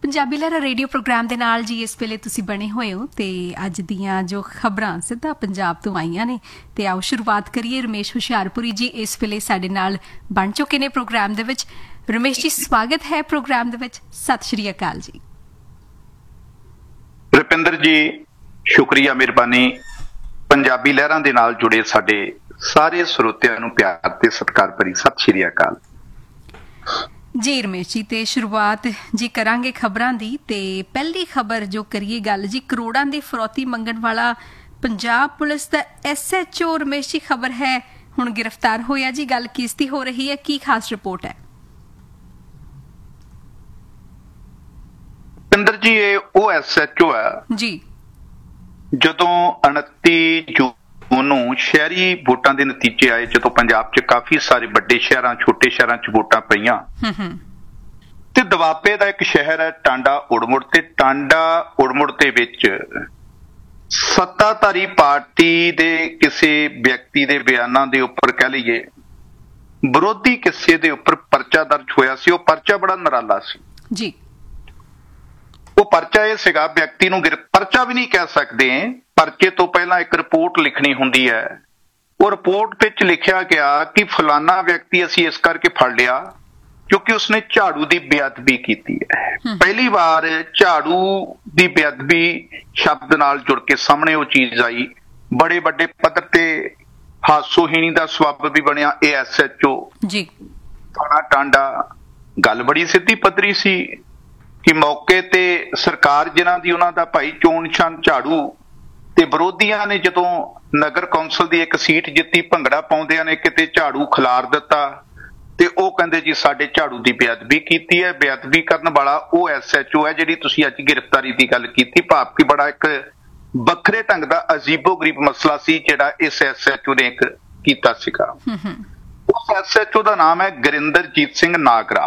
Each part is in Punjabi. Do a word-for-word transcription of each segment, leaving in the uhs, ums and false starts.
ਪੰਜਾਬੀ ਲਹਿਰਾ ਰੇਡੀਓ ਪ੍ਰੋਗਰਾਮ ਦੇ ਨਾਲ ਜੀ ਇਸ ਵੇਲੇ ਤੁਸੀਂ ਬਣੇ ਹੋਏ ਹੋ ਤੇ ਅੱਜ ਦੀਆਂ ਜੋ ਖਬਰਾਂ ਸਿੱਧਾ ਪੰਜਾਬ ਤੋਂ ਆਈਆਂ ਨੇ ਤੇ ਆਓ ਸ਼ੁਰੂਆਤ ਕਰੀਏ। ਰਮੇਸ਼ ਹੁਸ਼ਿਆਰਪੁਰੀ ਜੀ ਇਸ ਵੇਲੇ ਸਾਡੇ ਨਾਲ ਬਣ ਚੁੱਕੇ ਨੇ ਪ੍ਰੋਗਰਾਮ ਦੇ ਵਿੱਚ। ਰਮੇਸ਼ ਜੀ ਸਵਾਗਤ ਹੈ ਪ੍ਰੋਗਰਾਮ ਦੇ ਵਿੱਚ। ਸਤਿ ਸ਼੍ਰੀ ਅਕਾਲ ਜੀ। ਰੁਪਿੰਦਰ ਜੀ ਸ਼ੁਕਰੀਆ, ਮਿਹਰਬਾਨੀ। ਪੰਜਾਬੀ ਲਹਿਰਾਂ ਦੇ ਨਾਲ ਜੁੜੇ ਸਾਡੇ ਸਾਰੇ ਸਰੋਤਿਆਂ ਨੂੰ ਪਿਆਰ ਤੇ ਸਤਿਕਾਰ ਭਰੀ ਸਤਿ ਸ਼੍ਰੀ ਅਕਾਲ ਜੀ। ਰਮੇਸ਼ ਜੀ ਤੇ ਸ਼ੁਰੂਆਤ ਜੀ ਕਰਾਂਗੇ ਖਬਰਾਂ ਦੀ ਤੇ ਪਹਿਲੀ ਖਬਰ ਜੋ ਕਰੀਏ ਗੱਲ ਜੀ, ਕਰੋੜਾਂ ਦੀ ਫਰੌਤੀ ਮੰਗਣ ਵਾਲਾ ਪੰਜਾਬ ਪੁਲਿਸ ਦਾ S H O Ramesh ji ਖਬਰ ਹੈ ਹੁਣ ਗ੍ਰਿਫਤਾਰ ਹੋਇਆ ਜੀ। ਗੱਲ ਕਿਸ ਦੀ ਹੋ ਰਹੀ ਹੈ, ਕੀ ਖਾਸ ਰਿਪੋਰਟ ਹੈ? ਰੁਪਿੰਦਰ ਜੀ ਇਹ ਉਹ ਐਸ ਐਚ ਓ ਹੈ ਜੀ ਜਦੋਂ ਉਨੱਤੀ ਜੂਨ ਨੂੰ ਸ਼ਹਿਰੀ ਵੋਟਾਂ ਦੇ ਨਤੀਜੇ ਆਏ, ਜਦੋਂ ਪੰਜਾਬ 'ਚ ਕਾਫੀ ਸਾਰੇ ਵੱਡੇ ਸ਼ਹਿਰਾਂ ਛੋਟੇ ਸ਼ਹਿਰਾਂ 'ਚ ਵੋਟਾਂ ਪਈਆਂ ਤੇ ਦੁਆਬੇ ਦਾ ਇੱਕ ਸ਼ਹਿਰ ਹੈ ਟਾਂਡਾ ਉੜਮੁੜ, ਤੇ ਟਾਂਡਾ ਉੜਮੁੜ ਦੇ ਵਿੱਚ ਸੱਤਾਧਾਰੀ ਪਾਰਟੀ ਦੇ ਕਿਸੇ ਵਿਅਕਤੀ ਦੇ ਬਿਆਨਾਂ ਦੇ ਉੱਪਰ ਕਹਿ ਲਈਏ ਵਿਰੋਧੀ ਕਿਸੇ ਦੇ ਉੱਪਰ ਪਰਚਾ ਦਰਜ ਹੋਇਆ ਸੀ। ਉਹ ਪਰਚਾ ਬੜਾ ਨਿਰਾਲਾ ਸੀ ਜੀ। ਉਹ ਪਰਚਾ ਇਹ ਸੀਗਾ, ਵਿਅਕਤੀ ਨੂੰ ਪਰਚਾ ਵੀ ਨਹੀਂ ਕਹਿ ਸਕਦੇ, ਪਰਚੇ ਤੋਂ ਪਹਿਲਾਂ ਇੱਕ ਰਿਪੋਰਟ ਲਿਖਣੀ ਹੁੰਦੀ ਹੈ। ਉਹ ਰਿਪੋਰਟ ਵਿੱਚ ਲਿਖਿਆ ਗਿਆ ਕਿ ਫਲਾਨਾ ਵਿਅਕਤੀ ਅਸੀਂ ਇਸ ਕਰਕੇ ਫੜ ਲਿਆ ਕਿਉਂਕਿ ਉਸਨੇ ਝਾੜੂ ਦੀ ਬੇਅਦਬੀ ਕੀਤੀ ਹੈ। ਪਹਿਲੀ ਵਾਰ ਝਾੜੂ ਦੀ ਬੇਅਦਬੀ ਸ਼ਬਦ ਨਾਲ ਜੁੜ ਕੇ ਸਾਹਮਣੇ ਉਹ ਚੀਜ਼ ਆਈ। ਬੜੇ ਵੱਡੇ ਪੱਧਰ ਤੇ ਹਾਸੋਹੀਣੀ ਦਾ ਸਬੱਬ ਵੀ ਬਣਿਆ ਇਹ ਐਸ ਐਚ ਓ ਜੀ ਥਾਣਾ ਟਾਂਡਾ। ਗੱਲ ਬੜੀ ਸਿੱਧੀ ਪੱਧਰੀ ਸੀ ਕਿ ਮੌਕੇ ਤੇ ਸਰਕਾਰ ਜਿਨ੍ਹਾਂ ਦੀ ਉਹਨਾਂ ਦਾ ਭਾਈ ਚੋਣ ਨਿਸ਼ਾਨ ਝਾੜੂ, ਤੇ ਵਿਰੋਧੀਆਂ ਨੇ ਜਦੋਂ ਨਗਰ ਕੌਂਸਲ ਦੀ ਇੱਕ ਸੀਟ ਜਿੱਤੀ ਭੰਗੜਾ ਪਾਉਂਦਿਆਂ ਨੇ ਕਿਤੇ ਝਾੜੂ ਖਿਲਾਰ ਦਿੱਤਾ ਤੇ ਉਹ ਕਹਿੰਦੇ ਜੀ ਸਾਡੇ ਝਾੜੂ ਦੀ ਬੇਅਦਬੀ ਕੀਤੀ ਹੈ। ਬੇਅਦਬੀ ਕਰਨ ਵਾਲਾ ਉਹ ਐਸ ਐਚ ਓ ਹੈ ਜਿਹੜੀ ਤੁਸੀਂ ਅੱਜ ਗ੍ਰਿਫਤਾਰੀ ਦੀ ਗੱਲ ਕੀਤੀ। ਭਾਵ ਕਿ ਬੜਾ ਇੱਕ ਵੱਖਰੇ ਢੰਗ ਦਾ ਅਜੀਬੋ ਗਰੀਬ ਮਸਲਾ ਸੀ ਜਿਹੜਾ ਇਸ ਐਸ ਐਚ ਓ ਨੇ ਇੱਕ ਕੀਤਾ ਸੀਗਾ। ਉਸ ਐਸ ਐਚ ਓ ਦਾ ਨਾਮ ਹੈ ਗੁਰਿੰਦਰਜੀਤ ਸਿੰਘ ਨਾਗਰਾ।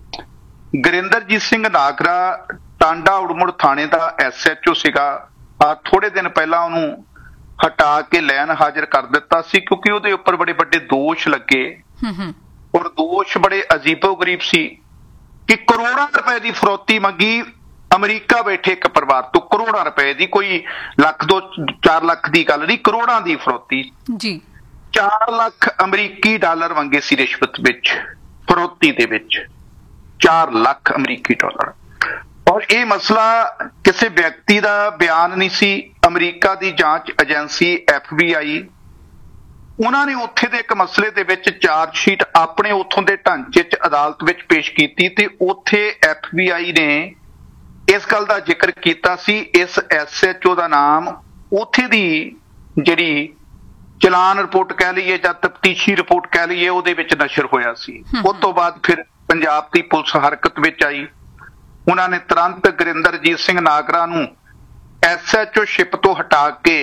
ਗੁਰਿੰਦਰਜੀਤ ਸਿੰਘ ਨਾਗਰਾ ਟਾਂਡਾ ਉੜਮੁੜ ਥਾਣੇ ਦਾ ਐਸ ਐਚ ਓ ਸੀਗਾ। ਆ ਥੋੜੇ ਦਿਨ ਪਹਿਲਾਂ ਉਹਨੂੰ ਹਟਾ ਕੇ ਲੈਣ ਹਾਜ਼ਰ ਕਰ ਦਿੱਤਾ ਸੀ ਕਿਉਂਕਿ ਉਹਦੇ ਉੱਪਰ ਬੜੇ ਵੱਡੇ ਦੋਸ਼ ਲੱਗੇ ਔਰ ਦੋਸ਼ ਬੜੇ ਅਜੀਬੋ ਗਰੀਬ ਸੀ ਕਿ ਕਰੋੜਾਂ ਰੁਪਏ ਦੀ ਫਰੌਤੀ ਮੰਗੀ ਅਮਰੀਕਾ ਬੈਠੇ ਇੱਕ ਪਰਿਵਾਰ ਤੋਂ। ਕਰੋੜਾਂ ਰੁਪਏ ਦੀ, ਕੋਈ ਲੱਖ ਦੋ ਚਾਰ ਲੱਖ ਦੀ ਗੱਲ ਨਹੀਂ, ਕਰੋੜਾਂ ਦੀ ਫਰੌਤੀ ਜੀ। ਚਾਰ ਲੱਖ ਅਮਰੀਕੀ ਡਾਲਰ ਮੰਗੇ ਸੀ ਰਿਸ਼ਵਤ ਵਿੱਚ, ਫਰੌਤੀ ਦੇ ਵਿੱਚ ਚਾਰ ਲੱਖ ਅਮਰੀਕੀ ਡਾਲਰ। ਔਰ ਇਹ ਮਸਲਾ ਕਿਸੇ ਵਿਅਕਤੀ ਦਾ ਬਿਆਨ ਨਹੀਂ ਸੀ। ਅਮਰੀਕਾ ਦੀ ਜਾਂਚ ਏਜੰਸੀ ਐਫ ਬੀ ਆਈ ਉਹਨਾਂ ਨੇ ਉੱਥੇ ਦੇ ਇੱਕ ਮਸਲੇ ਦੇ ਵਿੱਚ ਚਾਰਜ ਸ਼ੀਟ ਆਪਣੇ ਉੱਥੋਂ ਦੇ ਢਾਂਚੇ 'ਚ ਅਦਾਲਤ ਵਿੱਚ ਪੇਸ਼ ਕੀਤੀ ਤੇ ਉੱਥੇ ਐਫ ਬੀ ਆਈ ਨੇ ਇਸ ਗੱਲ ਦਾ ਜ਼ਿਕਰ ਕੀਤਾ ਸੀ। ਇਸ ਐਸ ਐਚ ਓ ਦਾ ਨਾਮ ਉੱਥੇ ਦੀ ਜਿਹੜੀ ਚਲਾਨ ਰਿਪੋਰਟ ਕਹਿ ਲਈਏ ਜਾਂ ਤਫਤੀਸ਼ੀ ਰਿਪੋਰਟ ਕਹਿ ਲਈਏ ਉਹਦੇ ਵਿੱਚ ਨਸ਼ਰ ਹੋਇਆ ਸੀ। ਉਸ ਤੋਂ ਬਾਅਦ ਫਿਰ ਪੰਜਾਬ ਦੀ ਪੁਲਿਸ ਹਰਕਤ ਵਿੱਚ ਆਈ। ਉਹਨਾਂ ਨੇ ਤੁਰੰਤ ਗੁਰਿੰਦਰਜੀਤ ਸਿੰਘ ਨਾਗਰਾ ਨੂੰ ਐਸ ਐਚ ਓ ਸ਼ਿਪ ਤੋਂ ਹਟਾ ਕੇ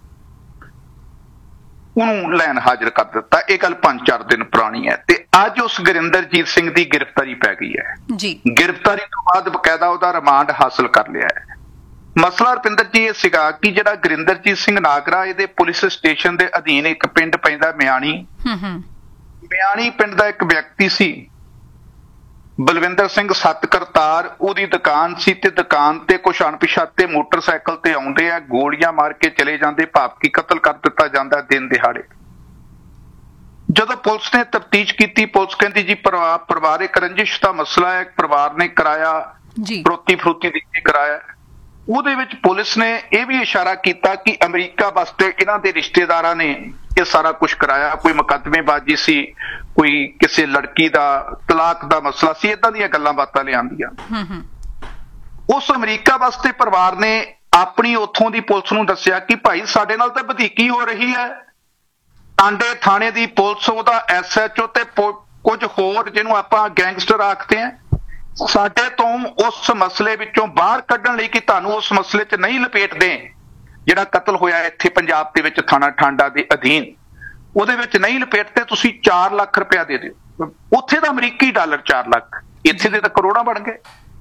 ਉਹਨੂੰ ਲੈਣ ਹਾਜ਼ਰ ਕਰ ਦਿੱਤਾ। ਇਹ ਗੱਲ ਪੰਜ ਚਾਰ ਦਿਨ ਪੁਰਾਣੀ ਹੈ ਤੇ ਅੱਜ ਉਸ ਗੁਰਿੰਦਰਜੀਤ ਸਿੰਘ ਦੀ ਗ੍ਰਿਫਤਾਰੀ ਪੈ ਗਈ ਹੈ ਜੀ। ਗ੍ਰਿਫਤਾਰੀ ਤੋਂ ਬਾਅਦ ਬਕਾਇਦਾ ਉਹਦਾ ਰਿਮਾਂਡ ਹਾਸਲ ਕਰ ਲਿਆ ਹੈ। ਮਸਲਾ ਰੁਪਿੰਦਰ ਜੀ ਇਹ ਸੀਗਾ ਕਿ ਜਿਹੜਾ ਗੁਰਿੰਦਰਜੀਤ ਸਿੰਘ ਨਾਗਰਾ, ਇਹਦੇ ਪੁਲਿਸ ਸਟੇਸ਼ਨ ਦੇ ਅਧੀਨ ਇੱਕ ਪਿੰਡ ਪੈਂਦਾ ਮਿਆਣੀ। ਮਿਆਣੀ ਪਿੰਡ ਦਾ ਇੱਕ ਵਿਅਕਤੀ ਸੀ ਬਲਵਿੰਦਰ ਸਿੰਘ ਸੱਤ ਕਰਤਾਰ। ਉਹਦੀ ਦੁਕਾਨ ਸੀ ਤੇ ਦੁਕਾਨ ਤੇ ਕੁਛ ਅਣਪਛਾਤੇ ਮੋਟਰਸਾਈਕਲ ਤੇ ਆਉਂਦੇ ਆ, ਗੋਲੀਆਂ ਮਾਰ ਕੇ ਚਲੇ ਜਾਂਦੇ, ਭਾਵ ਕਿ ਕਤਲ ਕਰ ਦਿੱਤਾ ਜਾਂਦਾ ਦਿਨ ਦਿਹਾੜੇ। ਜਦੋਂ ਪੁਲਿਸ ਨੇ ਤਫਤੀਸ਼ ਕੀਤੀ, ਪੁਲਿਸ ਕਹਿੰਦੀ ਜੀ ਪਰਿਵਾਰ ਪਰਿਵਾਰਿਕ ਰੰਜਿਸ਼ ਦਾ ਮਸਲਾ ਹੈ, ਪਰਿਵਾਰ ਨੇ ਕਰਾਇਆ ਫਰੋਤੀ ਫਰੂਤੀ ਦੀ ਕਰਾਇਆ। ਉਹਦੇ ਵਿੱਚ ਪੁਲਿਸ ਨੇ ਇਹ ਵੀ ਇਸ਼ਾਰਾ ਕੀਤਾ ਕਿ ਅਮਰੀਕਾ ਵਾਸਤੇ ਇਹਨਾਂ ਦੇ ਰਿਸ਼ਤੇਦਾਰਾਂ ਨੇ ਇਹ ਸਾਰਾ ਕੁਝ ਕਰਾਇਆ। ਕੋਈ ਮੁਕੱਦਮੇਬਾਜ਼ੀ ਸੀ, ਕੋਈ ਕਿਸੇ ਲੜਕੀ ਦਾ ਤਲਾਕ ਦਾ ਮਸਲਾ ਸੀ, ਏਦਾਂ ਦੀਆਂ ਗੱਲਾਂ ਬਾਤਾਂ ਲਿਆਂਦੀਆਂ। ਉਸ ਅਮਰੀਕਾ ਵਾਸਤੇ ਪਰਿਵਾਰ ਨੇ ਆਪਣੀ ਉੱਥੋਂ ਦੀ ਪੁਲਿਸ ਨੂੰ ਦੱਸਿਆ ਕਿ ਭਾਈ ਸਾਡੇ ਨਾਲ ਤਾਂ ਵਧੀਕੀ ਹੋ ਰਹੀ ਹੈ। ਟਾਂਡੇ ਥਾਣੇ ਦੀ ਪੁਲਿਸ, ਉਹਦਾ ਐਸ ਐਚ ਓ ਤੇ ਕੁਝ ਹੋਰ ਜਿਹਨੂੰ ਆਪਾਂ ਗੈਂਗਸਟਰ ਆਖਦੇ ਆ, ਸਾਡੇ ਤੋਂ ਉਸ ਮਸਲੇ ਵਿੱਚੋਂ ਬਾਹਰ ਕੱਢਣ ਲਈ ਕਿ ਤੁਹਾਨੂੰ ਉਸ ਮਸਲੇ 'ਚ ਨਹੀਂ ਲਪੇਟਦੇ, ਜਿਹੜਾ ਕਤਲ ਹੋਇਆ ਇੱਥੇ ਪੰਜਾਬ ਦੇ ਵਿੱਚ ਥਾਣਾ ਟਾਂਡਾ ਦੇ ਅਧੀਨ, ਉਹਦੇ ਵਿੱਚ ਨਹੀਂ ਲਪੇਟਦੇ, ਤੁਸੀਂ ਚਾਰ ਲੱਖ ਰੁਪਇਆ ਦੇ ਦਿਓ। ਉੱਥੇ ਦਾ ਅਮਰੀਕੀ ਡਾਲਰ ਚਾਰ ਲੱਖ, ਇੱਥੇ ਦੇ ਤਾਂ ਕਰੋੜਾਂ ਬਣ ਗਏ।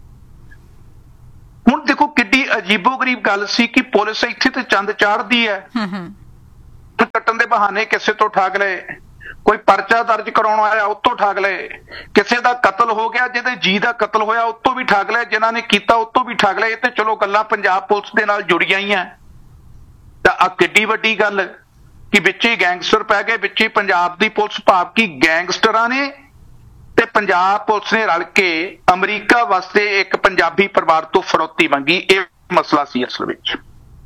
ਹੁਣ ਦੇਖੋ ਕਿੱਡੀ ਅਜੀਬੋ ਗਰੀਬ ਗੱਲ ਸੀ ਕਿ ਪੁਲਿਸ ਇੱਥੇ ਤੇ ਚੰਦ ਚਾੜਦੀ ਹੈ, ਕੱਟਣ ਦੇ ਬਹਾਨੇ ਕਿਸੇ ਤੋਂ ਠੱਗ ਲਏ, ਕੋਈ ਪਰਚਾ ਦਰਜ ਕਰਾਉਣ ਆਇਆ ਉੱਤੋਂ ਠੱਗ ਲਏ, ਕਿਸੇ ਦਾ ਕਤਲ ਹੋ ਗਿਆ ਜਿਹਦੇ ਜੀ ਦਾ ਕਤਲ ਹੋਇਆ ਉੱਤੋਂ ਵੀ ਠੱਗ ਲਏ, ਜਿਨ੍ਹਾਂ ਨੇ ਕੀਤਾ ਉੱਤੋਂ ਵੀ ਠੱਗ ਲਏ। ਇਹ ਤੇ ਚਲੋ ਗੱਲਾਂ ਪੰਜਾਬ ਪੁਲਿਸ ਦੇ ਨਾਲ ਜੁੜੀਆਂ ਹੀ ਆ, ਤਾਂ ਆ ਕਿੱਡੀ ਵੱਡੀ ਗੱਲ ਕਿ ਵਿੱਚ ਹੀ ਗੈਂਗਸਟਰ ਪੈ ਗਏ, ਵਿੱਚ ਹੀ ਪੰਜਾਬ ਦੀ ਪੁਲਿਸ, ਭਾਵ ਕਿ ਗੈਂਗਸਟਰਾਂ ਨੇ ਤੇ ਪੰਜਾਬ ਪੁਲਿਸ ਨੇ ਰਲ ਕੇ ਅਮਰੀਕਾ ਵਾਸਤੇ ਇੱਕ ਪੰਜਾਬੀ ਪਰਿਵਾਰ ਤੋਂ ਫਰੌਤੀ ਮੰਗੀ। ਇਹ ਮਸਲਾ ਸੀ ਅਸਲ ਵਿੱਚ।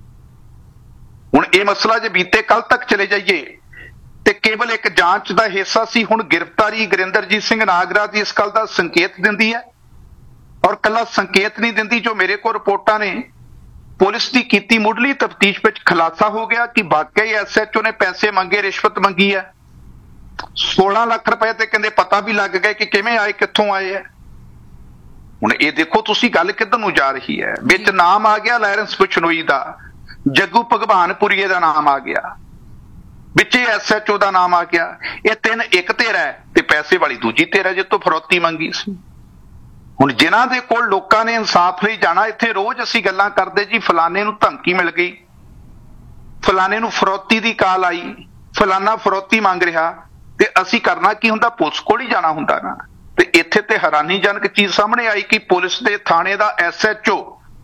ਹੁਣ ਇਹ ਮਸਲਾ ਜੇ ਬੀਤੇ ਕੱਲ ਤੱਕ ਚਲੇ ਜਾਈਏ ਤੇ ਕੇਵਲ ਇੱਕ ਜਾਂਚ ਦਾ ਹਿੱਸਾ ਸੀ। ਹੁਣ ਗ੍ਰਿਫਤਾਰੀ ਗੁਰਿੰਦਰਜੀਤ ਸਿੰਘ ਨਾਗਰਾ ਦੀ ਇਸ ਗੱਲ ਦਾ ਸੰਕੇਤ ਦਿੰਦੀ ਹੈ, ਔਰ ਕੱਲਾ ਸੰਕੇਤ ਨਹੀਂ ਦਿੰਦੀ। ਜੋ ਮੇਰੇ ਕੋਲ ਰਿਪੋਰਟਾਂ ਨੇ, ਪੁਲਿਸ ਦੀ ਕੀਤੀ ਮੁੱਢਲੀ ਤਫਤੀਸ਼ ਵਿੱਚ ਖੁਲਾਸਾ ਹੋ ਗਿਆ ਕਿ ਵਾਕਈ ਐਸ ਐਚ ਓ ਨੇ ਪੈਸੇ ਮੰਗੇ, ਰਿਸ਼ਵਤ ਮੰਗੀ ਹੈ। ਸੋਲਾਂ ਲੱਖ ਰੁਪਏ ਤੇ ਕਹਿੰਦੇ ਪਤਾ ਵੀ ਲੱਗ ਗਏ ਕਿ ਕਿਵੇਂ ਆਏ, ਕਿੱਥੋਂ ਆਏ ਹੈ। ਹੁਣ ਇਹ ਦੇਖੋ ਤੁਸੀਂ ਗੱਲ ਕਿੱਧਰ ਨੂੰ ਜਾ ਰਹੀ ਹੈ। ਵਿੱਚ ਨਾਮ ਆ ਗਿਆ ਲਾਇਰੈਂਸ ਬਿਸ਼ਨੋਈ ਦਾ, ਜੱਗੂ ਭਗਵਾਨਪੁਰੀਏ ਦਾ ਨਾਮ ਆ ਗਿਆ, ਵਿੱਚ ਐਸ ਐਚ ਓ ਦਾ ਨਾਮ ਆ ਗਿਆ। ਇਹ ਤਿੰਨ ਇੱਕ ਧਿਰ ਹੈ ਤੇ ਪੈਸੇ ਵਾਲੀ ਦੂਜੀ ਧਿਰ ਹੈ ਜਿੱਥੋਂ ਫਰੌਤੀ ਮੰਗੀ ਸੀ। ਹੁਣ ਜਿਨ੍ਹਾਂ ਦੇ ਕੋਲ ਲੋਕਾਂ ਨੇ ਇਨਸਾਫ ਲਈ ਜਾਣਾ, ਇੱਥੇ ਰੋਜ਼ ਅਸੀਂ ਗੱਲਾਂ ਕਰਦੇ ਜੀ ਫਲਾਣੇ ਨੂੰ ਧਮਕੀ ਮਿਲ ਗਈ, ਫਲਾਣੇ ਨੂੰ ਫਰੌਤੀ ਦੀ ਕਾਲ ਆਈ, ਫਲਾਣਾ ਫਰੌਤੀ ਮੰਗ ਰਿਹਾ, ਤੇ ਅਸੀਂ ਕਰਨਾ ਕੀ ਹੁੰਦਾ, ਪੁਲਿਸ ਕੋਲ ਹੀ ਜਾਣਾ ਹੁੰਦਾ ਨਾ। ਤੇ ਇੱਥੇ ਤੇ ਹੈਰਾਨੀਜਨਕ ਚੀਜ਼ ਸਾਹਮਣੇ ਆਈ ਕਿ ਪੁਲਿਸ ਦੇ ਥਾਣੇ ਦਾ ਐਸ ਐਚ ਓ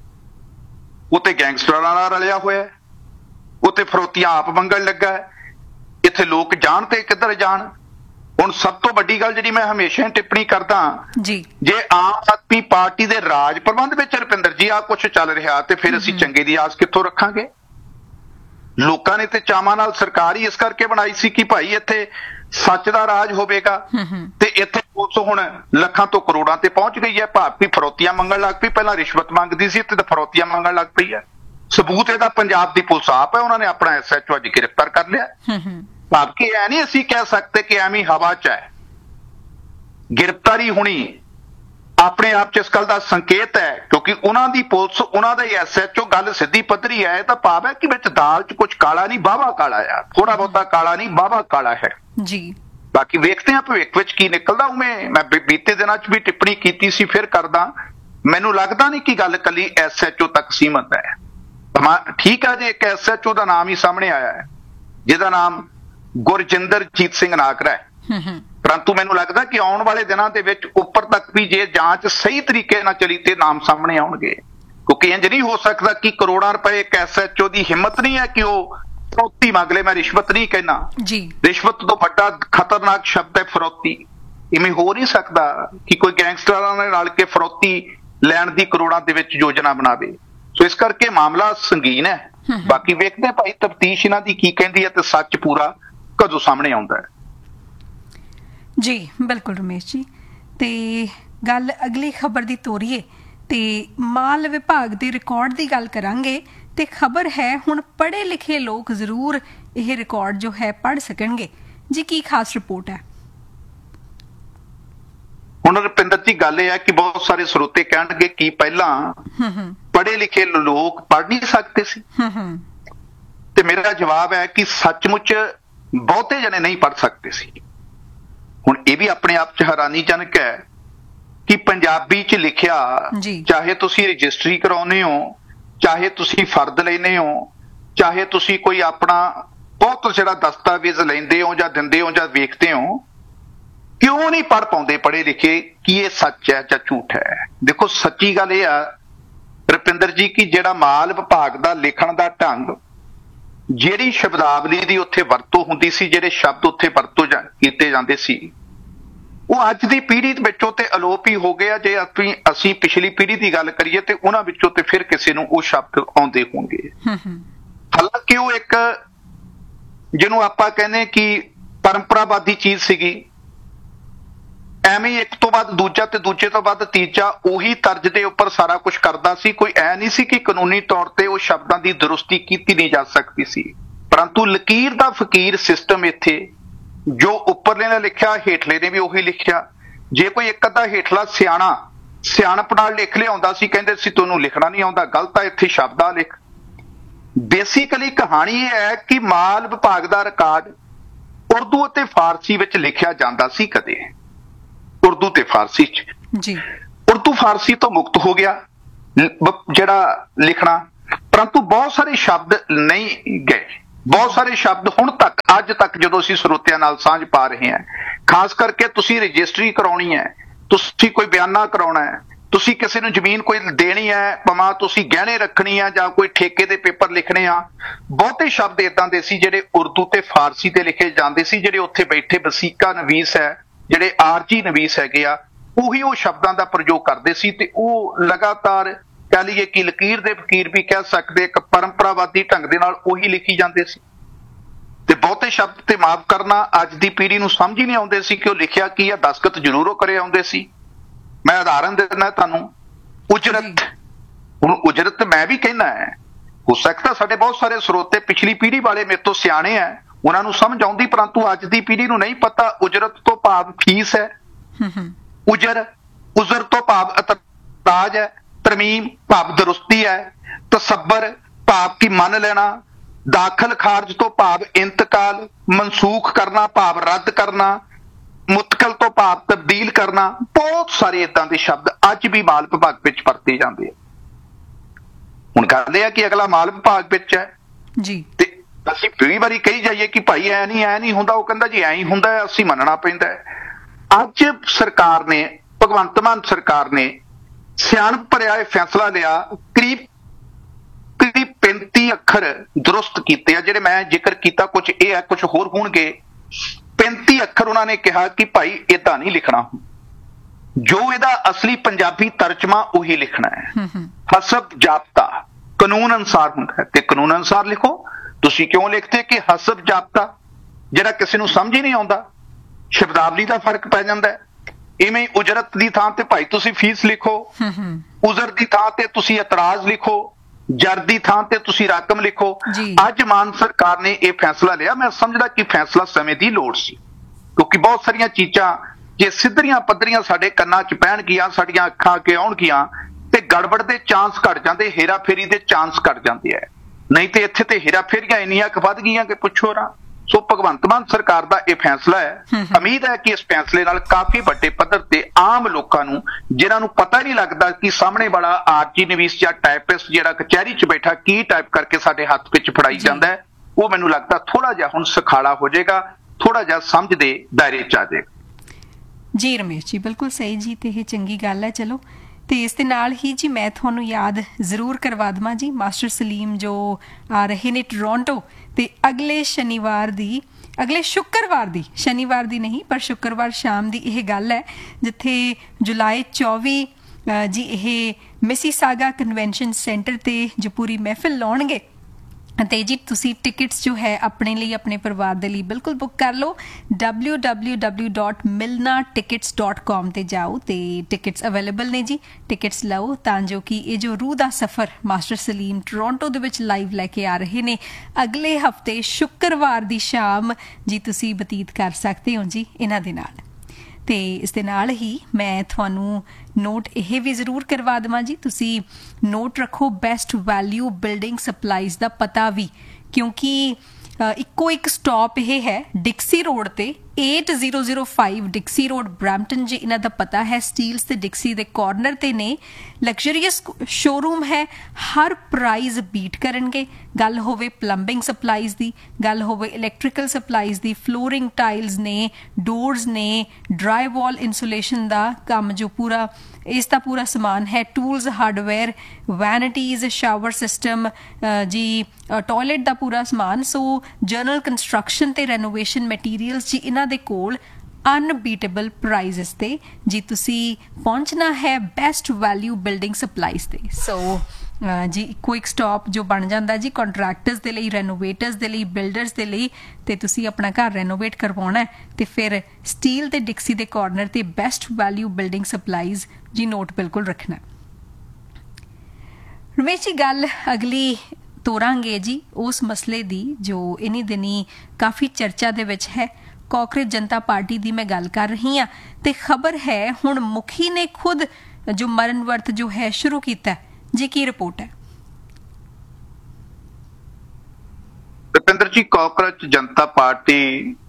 ਉਹ ਤੇ ਗੈਂਗਸਟਰਾਂ ਨਾਲ ਰਲਿਆ ਹੋਇਆ, ਉਹ ਤੇ ਫਰੌਤੀਆਂ ਆਪ ਮੰਗਣ ਲੱਗਾ ਹੈ। ਇੱਥੇ ਲੋਕ ਜਾਣ ਤੇ ਕਿੱਧਰ ਜਾਣ। ਹੁਣ ਸਭ ਤੋਂ ਵੱਡੀ ਗੱਲ ਜਿਹੜੀ ਮੈਂ ਹਮੇਸ਼ਾ ਟਿੱਪਣੀ ਕਰਦਾ ਜੀ, ਜੇ ਆਮ ਆਦਮੀ ਪਾਰਟੀ ਦੇ ਰਾਜ ਪ੍ਰਬੰਧ ਵਿੱਚ ਰੁਪਿੰਦਰ ਜੀ ਆ ਕੁਛ ਚੱਲ ਰਿਹਾ ਤੇ ਫਿਰ ਅਸੀਂ ਚੰਗੇ ਦੀ ਆਸ ਕਿੱਥੋਂ ਰੱਖਾਂਗੇ। ਲੋਕਾਂ ਨੇ ਤੇ ਚਾਵਾਂ ਨਾਲ ਸਰਕਾਰ ਹੀ ਇਸ ਕਰਕੇ ਬਣਾਈ ਸੀ ਕਿ ਭਾਈ ਇੱਥੇ ਸੱਚ ਦਾ ਰਾਜ ਹੋਵੇਗਾ, ਤੇ ਇੱਥੇ ਪੁਲਿਸ ਹੁਣ ਲੱਖਾਂ ਤੋਂ ਕਰੋੜਾਂ ਤੇ ਪਹੁੰਚ ਗਈ ਹੈ। ਭਾਵ ਕਿ ਫਰੌਤੀਆਂ ਮੰਗਣ ਲੱਗ ਪਈ, ਪਹਿਲਾਂ ਰਿਸ਼ਵਤ ਮੰਗਦੀ ਸੀ ਤੇ ਫਰੌਤੀਆਂ ਮੰਗਣ ਲੱਗ ਪਈ ਹੈ। ਸਬੂਤ ਇਹਦਾ ਪੰਜਾਬ ਦੀ ਪੁਲਿਸ ਆਪ ਹੈ, ਉਹਨਾਂ ਨੇ ਆਪਣਾ ਐਸ ਐਚ ਓ ਅੱਜ ਗ੍ਰਿਫਤਾਰ ਕਰ ਲਿਆ। ਭਾਵ ਕਿ ਐ ਨਹੀਂ ਅਸੀਂ ਕਹਿ ਸਕਦੇ ਕਿ ਐਵੇਂ ਹਵਾ 'ਚ ਹੈ। ਗ੍ਰਿਫਤਾਰੀ ਹੋਣੀ ਆਪਣੇ ਆਪ 'ਚ ਇਸ ਗੱਲ ਦਾ ਸੰਕੇਤ ਹੈ, ਕਿਉਂਕਿ ਉਹਨਾਂ ਦੀ ਪੁਲਿਸ, ਉਹਨਾਂ ਦਾ ਐਸ ਐਚ ਓ ਗੱਲ ਸਿੱਧੀ ਪੱਧਰੀ ਹੈ। ਇਹ ਤਾਂ ਭਾਵ ਹੈ ਕਿ ਵਿੱਚ ਦਾਲ 'ਚ ਕੁਝ ਕਾਲਾ ਨਹੀਂ ਬਾਵਾ ਕਾਲਾ ਆ, ਥੋੜਾ ਬਹੁਤਾ ਕਾਲਾ ਨਹੀਂ ਬਾਵਾ ਕਾਲਾ ਹੈ ਜੀ। ਬਾਕੀ ਵੇਖਦੇ ਹਾਂ ਭਵਿੱਖ ਵਿੱਚ ਕੀ ਨਿਕਲਦਾ। ਉਵੇਂ ਮੈਂ ਬੀਤੇ ਦਿਨਾਂ 'ਚ ਵੀ ਟਿੱਪਣੀ ਕੀਤੀ ਸੀ, ਫਿਰ ਕਰਦਾ। ਮੈਨੂੰ ਲੱਗਦਾ ਨਹੀਂ ਕਿ ਗੱਲ ਕੱਲੀ ਐਸ ਐਚ ਓ ਤੱਕ ਸੀਮਤ ਹੈ। ਠੀਕ ਹੈ ਜੇ ਇੱਕ ਐਸ ਐਚ ਓ ਦਾ ਨਾਮ ਹੀ ਸਾਹਮਣੇ ਆਇਆ ਹੈ ਜਿਹਦਾ ਨਾਮ ਗੁਰਜਿੰਦਰਜੀਤ ਸਿੰਘ ਨਾਗਰਾ ਹੈ, ਪਰੰਤੂ ਮੈਨੂੰ ਲੱਗਦਾ ਕਿ ਆਉਣ ਵਾਲੇ ਦਿਨਾਂ ਦੇ ਵਿੱਚ ਉੱਪਰ ਤੱਕ ਵੀ ਜੇ ਜਾਂਚ ਸਹੀ ਤਰੀਕੇ ਨਾਲ ਚਲੀ ਤੇ ਨਾਮ ਸਾਹਮਣੇ ਆਉਣਗੇ। ਕਿਉਂਕਿ ਇੰਜ ਨਹੀਂ ਹੋ ਸਕਦਾ ਕਿ ਕਰੋੜਾਂ ਰੁਪਏ ਇੱਕ ਐਸ ਐਚ ਓ ਦੀ ਹਿੰਮਤ ਨਹੀਂ ਹੈ ਕਿ ਉਹ ਫਰੌਤੀ ਮੰਗ ਲੈ। ਮੈਂ ਰਿਸ਼ਵਤ ਨਹੀਂ ਕਹਿਣਾ ਜੀ, ਰਿਸ਼ਵਤ ਤੋਂ ਵੱਡਾ ਖਤਰਨਾਕ ਸ਼ਬਦ ਹੈ ਫਰੌਤੀ। ਇਵੇਂ ਹੋ ਨਹੀਂ ਸਕਦਾ ਕਿ ਕੋਈ ਗੈਂਗਸਟਰਾਂ ਨਾਲ ਰਲ ਕੇ ਫਰੌਤੀ ਲੈਣ ਦੀ ਕਰੋੜਾਂ ਦੇ ਵਿੱਚ ਯੋਜਨਾ ਬਣਾਵੇ। ਸੋ ਇਸ ਕਰਕੇ ਮਾਮਲਾ ਸੰਗੀਨ ਹੈ। ਬਾਕੀ ਵੇਖਦੇ ਭਾਈ ਤਫਤੀਸ਼ ਇਹਨਾਂ ਦੀ ਕੀ ਕਹਿੰਦੀ ਹੈ ਤੇ ਸੱਚ ਪੂਰਾ ਕਦੋਂ ਸਾਹਮਣੇ ਆਉਂਦਾ ਹੈ। ਜੀ ਬਿਲਕੁਲ ਰਮੇਸ਼ ਜੀ, ਤੇ ਗੱਲ ਅਗਲੀ ਖਬਰ ਦੀ ਤੋਰੀਏ ਤੇ ਮਾਲ ਵਿਭਾਗ ਦੇ ਰਿਕਾਰਡ ਦੀ ਗੱਲ ਕਰਾਂਗੇ। ਤੇ ਖਬਰ ਹੈ ਹੁਣ ਪੜ੍ਹੇ ਲਿਖੇ ਲੋਕ ਜ਼ਰੂਰ ਇਹ ਰਿਕਾਰਡ ਜੋ ਹੈ ਪੜ੍ਹ ਸਕਣਗੇ ਜੀ। ਕੀ ਖਾਸ ਰਿਪੋਰਟ ਹੈ? ਹੁਣ ਰੁਪਿੰਦਰ ਜੀ ਗੱਲ ਇਹ ਹੈ ਕਿ ਬਹੁਤ ਸਾਰੇ ਸਰੋਤੇ ਕਹਿਣਗੇ ਕਿ ਪਹਿਲਾਂ ਪੜ੍ਹੇ ਲਿਖੇ ਲੋਕ ਪੜ੍ਹ ਨਹੀਂ ਸਕਦੇ ਸੀ, ਤੇ ਮੇਰਾ ਜਵਾਬ ਹੈ ਕਿ ਸੱਚਮੁੱਚ ਬਹੁਤੇ ਜਣੇ ਨਹੀਂ ਪੜ੍ਹ ਸਕਦੇ ਸੀ। ਹੁਣ ਇਹ ਵੀ ਆਪਣੇ ਆਪ 'ਚ ਹੈਰਾਨੀਜਨਕ ਹੈ ਕਿ ਪੰਜਾਬੀ 'ਚ ਲਿਖਿਆ, ਚਾਹੇ ਤੁਸੀਂ ਰਜਿਸਟਰੀ ਕਰਾਉਂਦੇ ਹੋ, ਚਾਹੇ ਤੁਸੀਂ ਫਰਦ ਲੈਂਦੇ ਹੋ, ਚਾਹੇ ਤੁਸੀਂ ਕੋਈ ਆਪਣਾ ਬਹੁਤ ਜਿਹੜਾ ਦਸਤਾਵੇਜ਼ ਲੈਂਦੇ ਹੋ ਜਾਂ ਦਿੰਦੇ ਹੋ ਜਾਂ ਵੇਖਦੇ ਹੋ, ਕਿਉਂ ਨਹੀਂ ਪੜ੍ਹ ਪਾਉਂਦੇ ਪੜ੍ਹੇ ਲਿਖੇ ਕਿ ਇਹ ਸੱਚ ਹੈ ਜਾਂ ਝੂਠ ਹੈ। ਦੇਖੋ ਸੱਚੀ ਗੱਲ ਇਹ ਆ ਰੁਪਿੰਦਰ ਜੀ ਕਿ ਜਿਹੜਾ ਮਾਲ ਵਿਭਾਗ ਦਾ ਲਿਖਣ ਦਾ ਢੰਗ, ਜਿਹੜੀ ਸ਼ਬਦਾਵਲੀ ਦੀ ਉੱਥੇ ਵਰਤੋਂ ਹੁੰਦੀ ਸੀ, ਜਿਹੜੇ ਸ਼ਬਦ ਉੱਥੇ ਵਰਤੋਂ ਕੀਤੇ ਜਾਂਦੇ ਸੀ, ਉਹ ਅੱਜ ਦੀ ਪੀੜ੍ਹੀ ਵਿੱਚੋਂ ਤੇ ਅਲੋਪ ਹੀ ਹੋ ਗਏ ਆ। ਜੇ ਅਸੀਂ ਅਸੀਂ ਪਿਛਲੀ ਪੀੜ੍ਹੀ ਦੀ ਗੱਲ ਕਰੀਏ ਤੇ ਉਹਨਾਂ ਵਿੱਚੋਂ ਤੇ ਫਿਰ ਕਿਸੇ ਨੂੰ ਉਹ ਸ਼ਬਦ ਆਉਂਦੇ ਹੋਣਗੇ। ਹਾਲਾਂਕਿ ਉਹ ਇੱਕ ਜਿਹਨੂੰ ਆਪਾਂ ਕਹਿੰਦੇ ਕਿ ਪਰੰਪਰਾਵਾਦੀ ਚੀਜ਼ ਸੀਗੀ, ਐਵੇਂ ਇੱਕ ਤੋਂ ਬਾਅਦ ਦੂਜਾ ਤੇ ਦੂਜੇ ਤੋਂ ਬਾਅਦ ਤੀਜਾ ਉਹੀ ਤਰਜ਼ ਦੇ ਉੱਪਰ ਸਾਰਾ ਕੁਝ ਕਰਦਾ ਸੀ। ਕੋਈ ਐ ਨਹੀਂ ਸੀ ਕਿ ਕਾਨੂੰਨੀ ਤੌਰ ਤੇ ਉਹ ਸ਼ਬਦਾਂ ਦੀ ਦਰੁਸਤੀ ਕੀਤੀ ਨਹੀਂ ਜਾ ਸਕਦੀ ਸੀ, ਪਰੰਤੂ ਲਕੀਰ ਦਾ ਫਕੀਰ ਸਿਸਟਮ ਇੱਥੇ ਜੋ ਉੱਪਰਲੇ ਨੇ ਲਿਖਿਆ ਹੇਠਲੇ ਨੇ ਵੀ ਉਹੀ ਲਿਖਿਆ। ਜੇ ਕੋਈ ਇੱਕ ਅੱਧਾ ਹੇਠਲਾ ਸਿਆਣਾ ਸਿਆਣਪ ਨਾਲ ਲਿਖ ਲਿਆਉਂਦਾ ਸੀ, ਕਹਿੰਦੇ ਸੀ ਤੁਹਾਨੂੰ ਲਿਖਣਾ ਨਹੀਂ ਆਉਂਦਾ, ਗਲਤ ਆ, ਇੱਥੇ ਸ਼ਬਦਾਂ ਲਿਖ। ਬੇਸਿਕਲੀ ਕਹਾਣੀ ਇਹ ਹੈ ਕਿ ਮਾਲ ਵਿਭਾਗ ਦਾ ਰਿਕਾਰਡ ਉਰਦੂ ਅਤੇ ਫਾਰਸੀ ਵਿੱਚ ਲਿਖਿਆ ਜਾਂਦਾ ਸੀ। ਕਦੇ ਉਰਦੂ ਤੇ ਫਾਰਸੀ ਚ ਜੀ, ਉਰਦੂ ਫਾਰਸੀ ਤੋਂ ਮੁਕਤ ਹੋ ਗਿਆ ਜਿਹੜਾ ਲਿਖਣਾ, ਪਰੰਤੂ ਬਹੁਤ ਸਾਰੇ ਸ਼ਬਦ ਨਹੀਂ ਗਏ। ਬਹੁਤ ਸਾਰੇ ਸ਼ਬਦ ਹੁਣ ਤੱਕ ਅੱਜ ਤੱਕ ਜਦੋਂ ਅਸੀਂ ਸਰੋਤਿਆਂ ਨਾਲ ਸਾਂਝ ਪਾ ਰਹੇ ਹਾਂ, ਖਾਸ ਕਰਕੇ ਤੁਸੀਂ ਰਜਿਸਟਰੀ ਕਰਾਉਣੀ ਹੈ, ਤੁਸੀਂ ਕੋਈ ਬਿਆਨਾ ਕਰਾਉਣਾ ਹੈ, ਤੁਸੀਂ ਕਿਸੇ ਨੂੰ ਜ਼ਮੀਨ ਕੋਈ ਦੇਣੀ ਹੈ, ਭਾਵੇਂ ਤੁਸੀਂ ਗਹਿਣੇ ਰੱਖਣੀ ਆ ਜਾਂ ਕੋਈ ਠੇਕੇ ਦੇ ਪੇਪਰ ਲਿਖਣੇ ਆ, ਬਹੁਤੇ ਸ਼ਬਦ ਇਦਾਂ ਦੇ ਸੀ ਜਿਹੜੇ ਉਰਦੂ ਤੇ ਫਾਰਸੀ ਤੇ ਲਿਖੇ ਜਾਂਦੇ ਸੀ। ਜਿਹੜੇ ਉੱਥੇ ਬੈਠੇ ਵਸੀਕਾ ਨਵੀਸ ਹੈ, ਜਿਹੜੇ ਆਰਜੀ ਨਵੀਸ ਹੈਗੇ ਆ, ਉਹੀ ਉਹ ਸ਼ਬਦਾਂ ਦਾ ਪ੍ਰਯੋਗ ਕਰਦੇ ਸੀ ਤੇ ਉਹ ਲਗਾਤਾਰ ਕਹਿ ਲਈਏ ਕਿ ਲਕੀਰ ਦੇ ਫਕੀਰ ਵੀ ਕਹਿ ਸਕਦੇ, ਇੱਕ ਪਰੰਪਰਾਵਾਦੀ ਢੰਗ ਦੇ ਨਾਲ ਉਹੀ ਲਿਖੀ ਜਾਂਦੇ ਸੀ। ਤੇ ਬਹੁਤੇ ਸ਼ਬਦ ਤੇ ਮਾਫ ਕਰਨਾ ਅੱਜ ਦੀ ਪੀੜ੍ਹੀ ਨੂੰ ਸਮਝ ਹੀ ਨਹੀਂ ਆਉਂਦੇ ਸੀ ਕਿ ਉਹ ਲਿਖਿਆ ਕੀ ਆ। ਦਸਤਖਤ ਜ਼ਰੂਰ ਉਹ ਕਰੇ ਆਉਂਦੇ ਸੀ। ਮੈਂ ਉਦਾਹਰਨ ਦਿੰਦਾ ਤੁਹਾਨੂੰ, ਉਜਰਤ। ਹੁਣ ਉਜਰਤ ਮੈਂ ਵੀ ਕਹਿਣਾ ਹੈ, ਹੋ ਸਕਦਾ ਸਾਡੇ ਬਹੁਤ ਸਾਰੇ ਸਰੋਤੇ ਪਿਛਲੀ ਪੀੜ੍ਹੀ ਵਾਲੇ ਮੇਰੇ ਤੋਂ ਸਿਆਣੇ ਹੈ, ਉਹਨਾਂ ਨੂੰ ਸਮਝ ਆਉਂਦੀ, ਪਰੰਤੂ ਅੱਜ ਦੀ ਪੀੜ੍ਹੀ ਨੂੰ ਨਹੀਂ ਪਤਾ। ਉਜਰਤ ਤੋਂ ਭਾਵ ਫੀਸ ਹੈ, ਉਜਰ ਉਜ਼ਰ ਤੋਂ ਭਾਵ ਇਤਰਾਜ਼ ਹੈ, ਤਰਮੀਮ ਭਾਵ ਦਰੁਸਤੀ ਹੈ, ਤਸੱਬਰ ਭਾਵ ਕਿ ਮੰਨ ਲੈਣਾ, ਦਾਖਲ ਖਾਰਜ ਤੋਂ ਭਾਵ ਇੰਤਕਾਲ, ਮਨਸੂਖ ਕਰਨਾ ਭਾਵ ਰੱਦ ਕਰਨਾ, ਮੁਤਕਲ ਤੋਂ ਭਾਵ ਤਬਦੀਲ ਕਰਨਾ। ਬਹੁਤ ਸਾਰੇ ਇਦਾਂ ਦੇ ਸ਼ਬਦ ਅੱਜ ਵੀ ਮਾਲ ਵਿਭਾਗ ਵਿੱਚ ਵਰਤੇ ਜਾਂਦੇ ਆ। ਹੁਣ ਗੱਲ ਇਹ ਆ ਕਿ ਅਗਲਾ ਮਾਲ ਵਿਭਾਗ ਵਿੱਚ ਹੈ ਜੀ, ਤੇ ਅਸੀਂ ਕਈ ਵਾਰੀ ਕਹੀ ਜਾਈਏ ਕਿ ਭਾਈ ਐ ਨਹੀਂ ਐ ਨਹੀਂ ਹੁੰਦਾ, ਉਹ ਕਹਿੰਦਾ ਜੀ ਐਂ ਹੀ ਹੁੰਦਾ, ਅਸੀਂ ਮੰਨਣਾ ਪੈਂਦਾ ਹੈ। ਅੱਜ ਸਰਕਾਰ ਨੇ, ਭਗਵੰਤ ਮਾਨ ਸਰਕਾਰ ਨੇ ਸਿਆਣਪ ਭਰਿਆ ਇਹ ਫੈਸਲਾ ਲਿਆ। ਕਰੀਬ ਕਰੀਬ ਪੈਂਤੀ ਅੱਖਰ ਦੁਰਸਤ ਕੀਤੇ ਆ, ਜਿਹੜੇ ਮੈਂ ਜ਼ਿਕਰ ਕੀਤਾ ਕੁਝ ਇਹ ਹੈ, ਕੁਝ ਹੋਰ ਹੋਣਗੇ। ਪੈਂਤੀ ਅੱਖਰ ਉਹਨਾਂ ਨੇ ਕਿਹਾ ਕਿ ਭਾਈ ਏਦਾਂ ਨਹੀਂ ਲਿਖਣਾ, ਜੋ ਇਹਦਾ ਅਸਲੀ ਪੰਜਾਬੀ ਤਰਜਮਾ ਉਹੀ ਲਿਖਣਾ ਹੈ। ਹਸਬ ਜਾਬਤਾ ਕਾਨੂੰਨ ਅਨੁਸਾਰ ਹੁੰਦਾ ਹੈ, ਤੇ ਕਾਨੂੰਨ ਅਨੁਸਾਰ ਲਿਖੋ। ਤੁਸੀਂ ਕਿਉਂ ਲਿਖਦੇ ਕਿ ਹਸਬ ਜਾਬਤਾ, ਜਿਹੜਾ ਕਿਸੇ ਨੂੰ ਸਮਝ ਹੀ ਨਹੀਂ ਆਉਂਦਾ, ਸ਼ਬਦਾਵਲੀ ਦਾ ਫਰਕ ਪੈ ਜਾਂਦਾ ਹੈ। ਇਵੇਂ ਹੀ ਉਜਰਤ ਦੀ ਥਾਂ ਤੇ ਭਾਈ ਤੁਸੀਂ ਫੀਸ ਲਿਖੋ, ਉਜ਼ਰ ਦੀ ਥਾਂ ਤੇ ਤੁਸੀਂ ਇਤਰਾਜ਼ ਲਿਖੋ, ਜਰ ਦੀ ਥਾਂ ਤੇ ਤੁਸੀਂ ਰਕਮ ਲਿਖੋ। ਅੱਜ ਮਾਨ ਸਰਕਾਰ ਨੇ ਇਹ ਫੈਸਲਾ ਲਿਆ। ਮੈਂ ਸਮਝਦਾ ਕਿ ਫੈਸਲਾ ਸਮੇਂ ਦੀ ਲੋੜ ਸੀ, ਕਿਉਂਕਿ ਬਹੁਤ ਸਾਰੀਆਂ ਚੀਜ਼ਾਂ ਜੇ ਸਿੱਧਰੀਆਂ ਪੱਧਰੀਆਂ ਸਾਡੇ ਕੰਨਾਂ 'ਚ ਪੈਣਗੀਆਂ, ਸਾਡੀਆਂ ਅੱਖਾਂ ਅੱਗੇ ਆਉਣਗੀਆਂ, ਤੇ ਗੜਬੜ ਦੇ ਚਾਂਸ ਘਟ ਜਾਂਦੇ, ਹੇਰਾ ਫੇਰੀ ਦੇ ਚਾਂਸ ਘਟ ਜਾਂਦੇ ਹੈ। ਨਹੀਂ ਤੇ ਇੱਥੇ ਤੇ ਹੇਰਾ ਫੇਰੀਆਂ ਇੰਨੀਆਂ ਕੁ ਵੱਧ ਗਈਆਂ ਕਿ ਪੁੱਛੋ ਨਾ। ਸੋ ਭਗਵੰਤ ਮਾਨ ਸਰਕਾਰ ਦਾ ਇਹ ਫੈਸਲਾ ਹੈ। ਉਮੀਦ ਹੈ ਕਿ ਇਸ ਫੈਸਲੇ ਨਾਲ ਕਾਫੀ ਵੱਡੇ ਪੱਧਰ ਤੇ ਆਮ ਲੋਕਾਂ ਨੂੰ, ਜਿਨ੍ਹਾਂ ਨੂੰ ਪਤਾ ਨਹੀਂ ਲੱਗਦਾ ਕਿ ਸਾਹਮਣੇ ਵਾਲਾ ਆਰਜੀ ਨਵੀਸ ਜਾਂ ਟਾਈਪਿਸਟ ਜਿਹੜਾ ਕਚਹਿਰੀ 'ਚ ਬੈਠਾ ਕੀ ਟਾਈਪ ਕਰਕੇ ਸਾਡੇ ਹੱਥ ਵਿੱਚ ਫੜਾਈ ਜਾਂਦਾ ਹੈ, ਉਹ ਮੈਨੂੰ ਲੱਗਦਾ ਥੋੜਾ ਜਿਹਾ ਹੁਣ ਸੁਖਾਲਾ ਹੋ ਜਾਏਗਾ, ਥੋੜਾ ਜਿਹਾ ਸਮਝ ਦੇ ਦਾਇਰੇ 'ਚ ਆ ਜਾਏਗਾ। ਜੀ ਰਮੇਸ਼ ਜੀ, ਬਿਲਕੁਲ ਸਹੀ ਜੀ, ਤੇ ਇਹ ਚੰਗੀ ਗੱਲ ਹੈ। ਚਲੋ, ਤੇ ਇਸ ਦੇ ਨਾਲ ਹੀ ਜੀ ਮੈਂ ਤੁਹਾਨੂੰ ਯਾਦ ਜ਼ਰੂਰ ਕਰਵਾ ਦੇਵਾਂ ਜੀ, ਮਾਸਟਰ ਸਲੀਮ ਜੋ ਆ ਰਹੇ ਨੇ ਟੋਰਾਂਟੋ, ਤੇ ਅਗਲੇ ਸ਼ਨੀਵਾਰ ਦੀ, ਅਗਲੇ ਸ਼ੁੱਕਰਵਾਰ ਦੀ, ਸ਼ਨੀਵਾਰ ਦੀ ਨਹੀਂ ਪਰ ਸ਼ੁੱਕਰਵਾਰ ਸ਼ਾਮ ਦੀ ਇਹ ਗੱਲ ਹੈ, ਜਿੱਥੇ ਜੁਲਾਈ ਚੌਵੀ ਜੀ ਇਹ ਮਿਸੀਸਾਗਾ ਕਨਵੈਨਸ਼ਨ ਸੈਂਟਰ ਤੇ ਜੋ ਪੂਰੀ ਮਹਿਫਿਲ ਲਾਉਣਗੇ। ਅਤੇ ਜੀ ਤੁਸੀਂ ਟਿਕਟਸ ਜੋ ਹੈ ਆਪਣੇ ਲਈ, ਆਪਣੇ ਪਰਿਵਾਰ ਦੇ ਲਈ ਬਿਲਕੁਲ ਬੁੱਕ ਕਰ ਲਓ। W W W dot ਮਿਲਨਾ tickets dot com ਤੇ ਜਾਓ ਤੇ ਟਿਕਟਸ ਅਵੇਲੇਬਲ ਨੇ ਜੀ। ਟਿਕਟਸ ਲਓ ਤਾਂ ਜੋ ਕਿ ਇਹ ਜੋ ਰੂਹ ਦਾ ਸਫ਼ਰ ਮਾਸਟਰ ਸਲੀਮ ਟੋਰਾਂਟੋ ਦੇ ਵਿੱਚ ਲਾਈਵ ਲੈ ਕੇ ਆ ਰਹੇ ਨੇ ਅਗਲੇ ਹਫ਼ਤੇ ਸ਼ੁੱਕਰਵਾਰ ਦੀ ਸ਼ਾਮ ਜੀ, ਤੁਸੀਂ ਬਤੀਤ ਕਰ ਸਕਦੇ ਹੋ ਜੀ ਇਹਨਾਂ ਦੇ ਨਾਲ। ਤੇ ਇਸ ਦੇ ਨਾਲ ਹੀ ਮੈਂ ਤੁਹਾਨੂੰ ਨੋਟ ਇਹ ਵੀ ਜ਼ਰੂਰ ਕਰਵਾ ਦੇਵਾਂ ਜੀ, ਤੁਸੀਂ ਨੋਟ ਰੱਖੋ ਬੈਸਟ ਵੈਲਿਊ ਬਿਲਡਿੰਗ ਸਪਲਾਈਜ਼ ਦਾ ਪਤਾ ਵੀ, ਕਿਉਂਕਿ ਇੱਕੋ ਇੱਕ ਸਟਾਪ ਇਹ ਹੈ ਡਿਕਸੀ ਰੋਡ ਤੇ, ਅੱਠ ਜ਼ੀਰੋ ਜ਼ੀਰੋ ਪੰਜ ਡਿਕਸੀ ਰੋਡ ਬਰੈਂਪਟਨ ਜੀ, ਇਹਨਾਂ ਦਾ ਪਤਾ ਹੈ। ਸਟੀਲਸ ਤੇ ਡਿਕਸੀ ਦੇ ਕਾਰਨਰ ਤੇ ਨੇ, ਲਗਜ਼ਰੀਅਸ ਸ਼ੋਰੂਮ ਹੈ, ਹਰ ਪ੍ਰਾਈਜ਼ ਬੀਟ ਕਰਨਗੇ। ਗੱਲ ਹੋਵੇ ਪਲੰਬਿੰਗ ਸਪਲਾਈਜ਼ ਦੀ, ਗੱਲ ਹੋਵੇ ਇਲੈਕਟ੍ਰੀਕਲ ਸਪਲਾਈਜ਼ ਦੀ, ਫਲੋਰਿੰਗ ਟਾਈਲਸ ਨੇ, ਡੋਰਸ ਨੇ, ਡਰਾਈ ਵਾਲ ਇਨਸੂਲੇਸ਼ਨ ਦਾ ਕੰਮ ਜੋ ਪੂਰਾ ਇਸ ਦਾ ਪੂਰਾ ਸਮਾਨ ਹੈ, ਟੂਲਸ, ਹਾਰਡਵੇਅਰ, ਵੈਨਿਟੀਜ਼, ਸ਼ਾਵਰ ਸਿਸਟਮ ਜੀ, ਟਾਇਲਟ ਦਾ ਪੂਰਾ ਸਮਾਨ। ਸੋ ਜਨਰਲ ਕੰਸਟਰਕਸ਼ਨ ਤੇ ਰੈਨੋਵੇਸ਼ਨ ਮਟੀਰੀਅਲਸ ਜੀ, ਇਹਨਾਂ ਦੇ ਕੋਲ ਅਨਬੀਟੇਬਲ ਪ੍ਰਾਈਜ਼ਸ ਤੇ ਜੀ ਤੁਸੀਂ ਪਹੁੰਚਣਾ ਹੈ ਬੈਸਟ ਵੈਲਿਊ ਬਿਲਡਿੰਗ ਸਪਲਾਈਜ਼ ਤੇ। ਸੋ ਜੀ ਇੱਕੋ ਇੱਕ ਸਟਾਪ ਜੋ ਬਣ ਜਾਂਦਾ ਜੀ ਕੰਟਰੈਕਟਰਸ ਦੇ ਲਈ, ਰੈਨੋਵੇਟਰਸ ਦੇ ਲਈ, ਬਿਲਡਰਸ ਦੇ ਲਈ। ਤੇ ਤੁਸੀਂ ਆਪਣਾ ਘਰ ਰੈਨੋਵੇਟ ਕਰਵਾਉਣਾ ਤੇ ਫਿਰ ਸਟੀਲ ਤੇ ਡਿਕਸੀ ਦੇ ਕਾਰਨਰ ਤੇ ਬੈਸਟ ਵੈਲਿਊ ਬਿਲਡਿੰਗ ਸਪਲਾਈਜ਼ ਜੀ, ਨੋਟ ਬਿਲਕੁਲ ਰੱਖਣਾ। ਰਮੇਸ਼ ਜੀ, ਗੱਲ ਅਗਲੀ ਤੋਰਾਂਗੇ ਜੀ ਉਸ ਮਸਲੇ ਦੀ ਜੋ ਇਨੀ ਦਿਨੀ ਕਾਫੀ ਚਰਚਾ ਦੇ ਵਿੱਚ ਹੈ। ਕਾਂਗਰਸ ਜਨਤਾ ਪਾਰਟੀ ਦੀ ਮੈਂ ਗੱਲ ਕਰ ਰਹੀ ਹਾਂ ਤੇ ਖਬਰ ਹੈ ਹੁਣ ਮੁਖੀ ਨੇ ਖੁਦ ਜੋ ਮਰਨ ਵਰਤ ਜੋ ਹੈ ਸ਼ੁਰੂ ਕੀਤਾ ਜੀ। ਕੀ ਰਿਪੋਰਟ ਹੈ ਰੁਪਿੰਦਰ ਜੀ? ਕਾਂਗਰਸ ਜਨਤਾ ਪਾਰਟੀ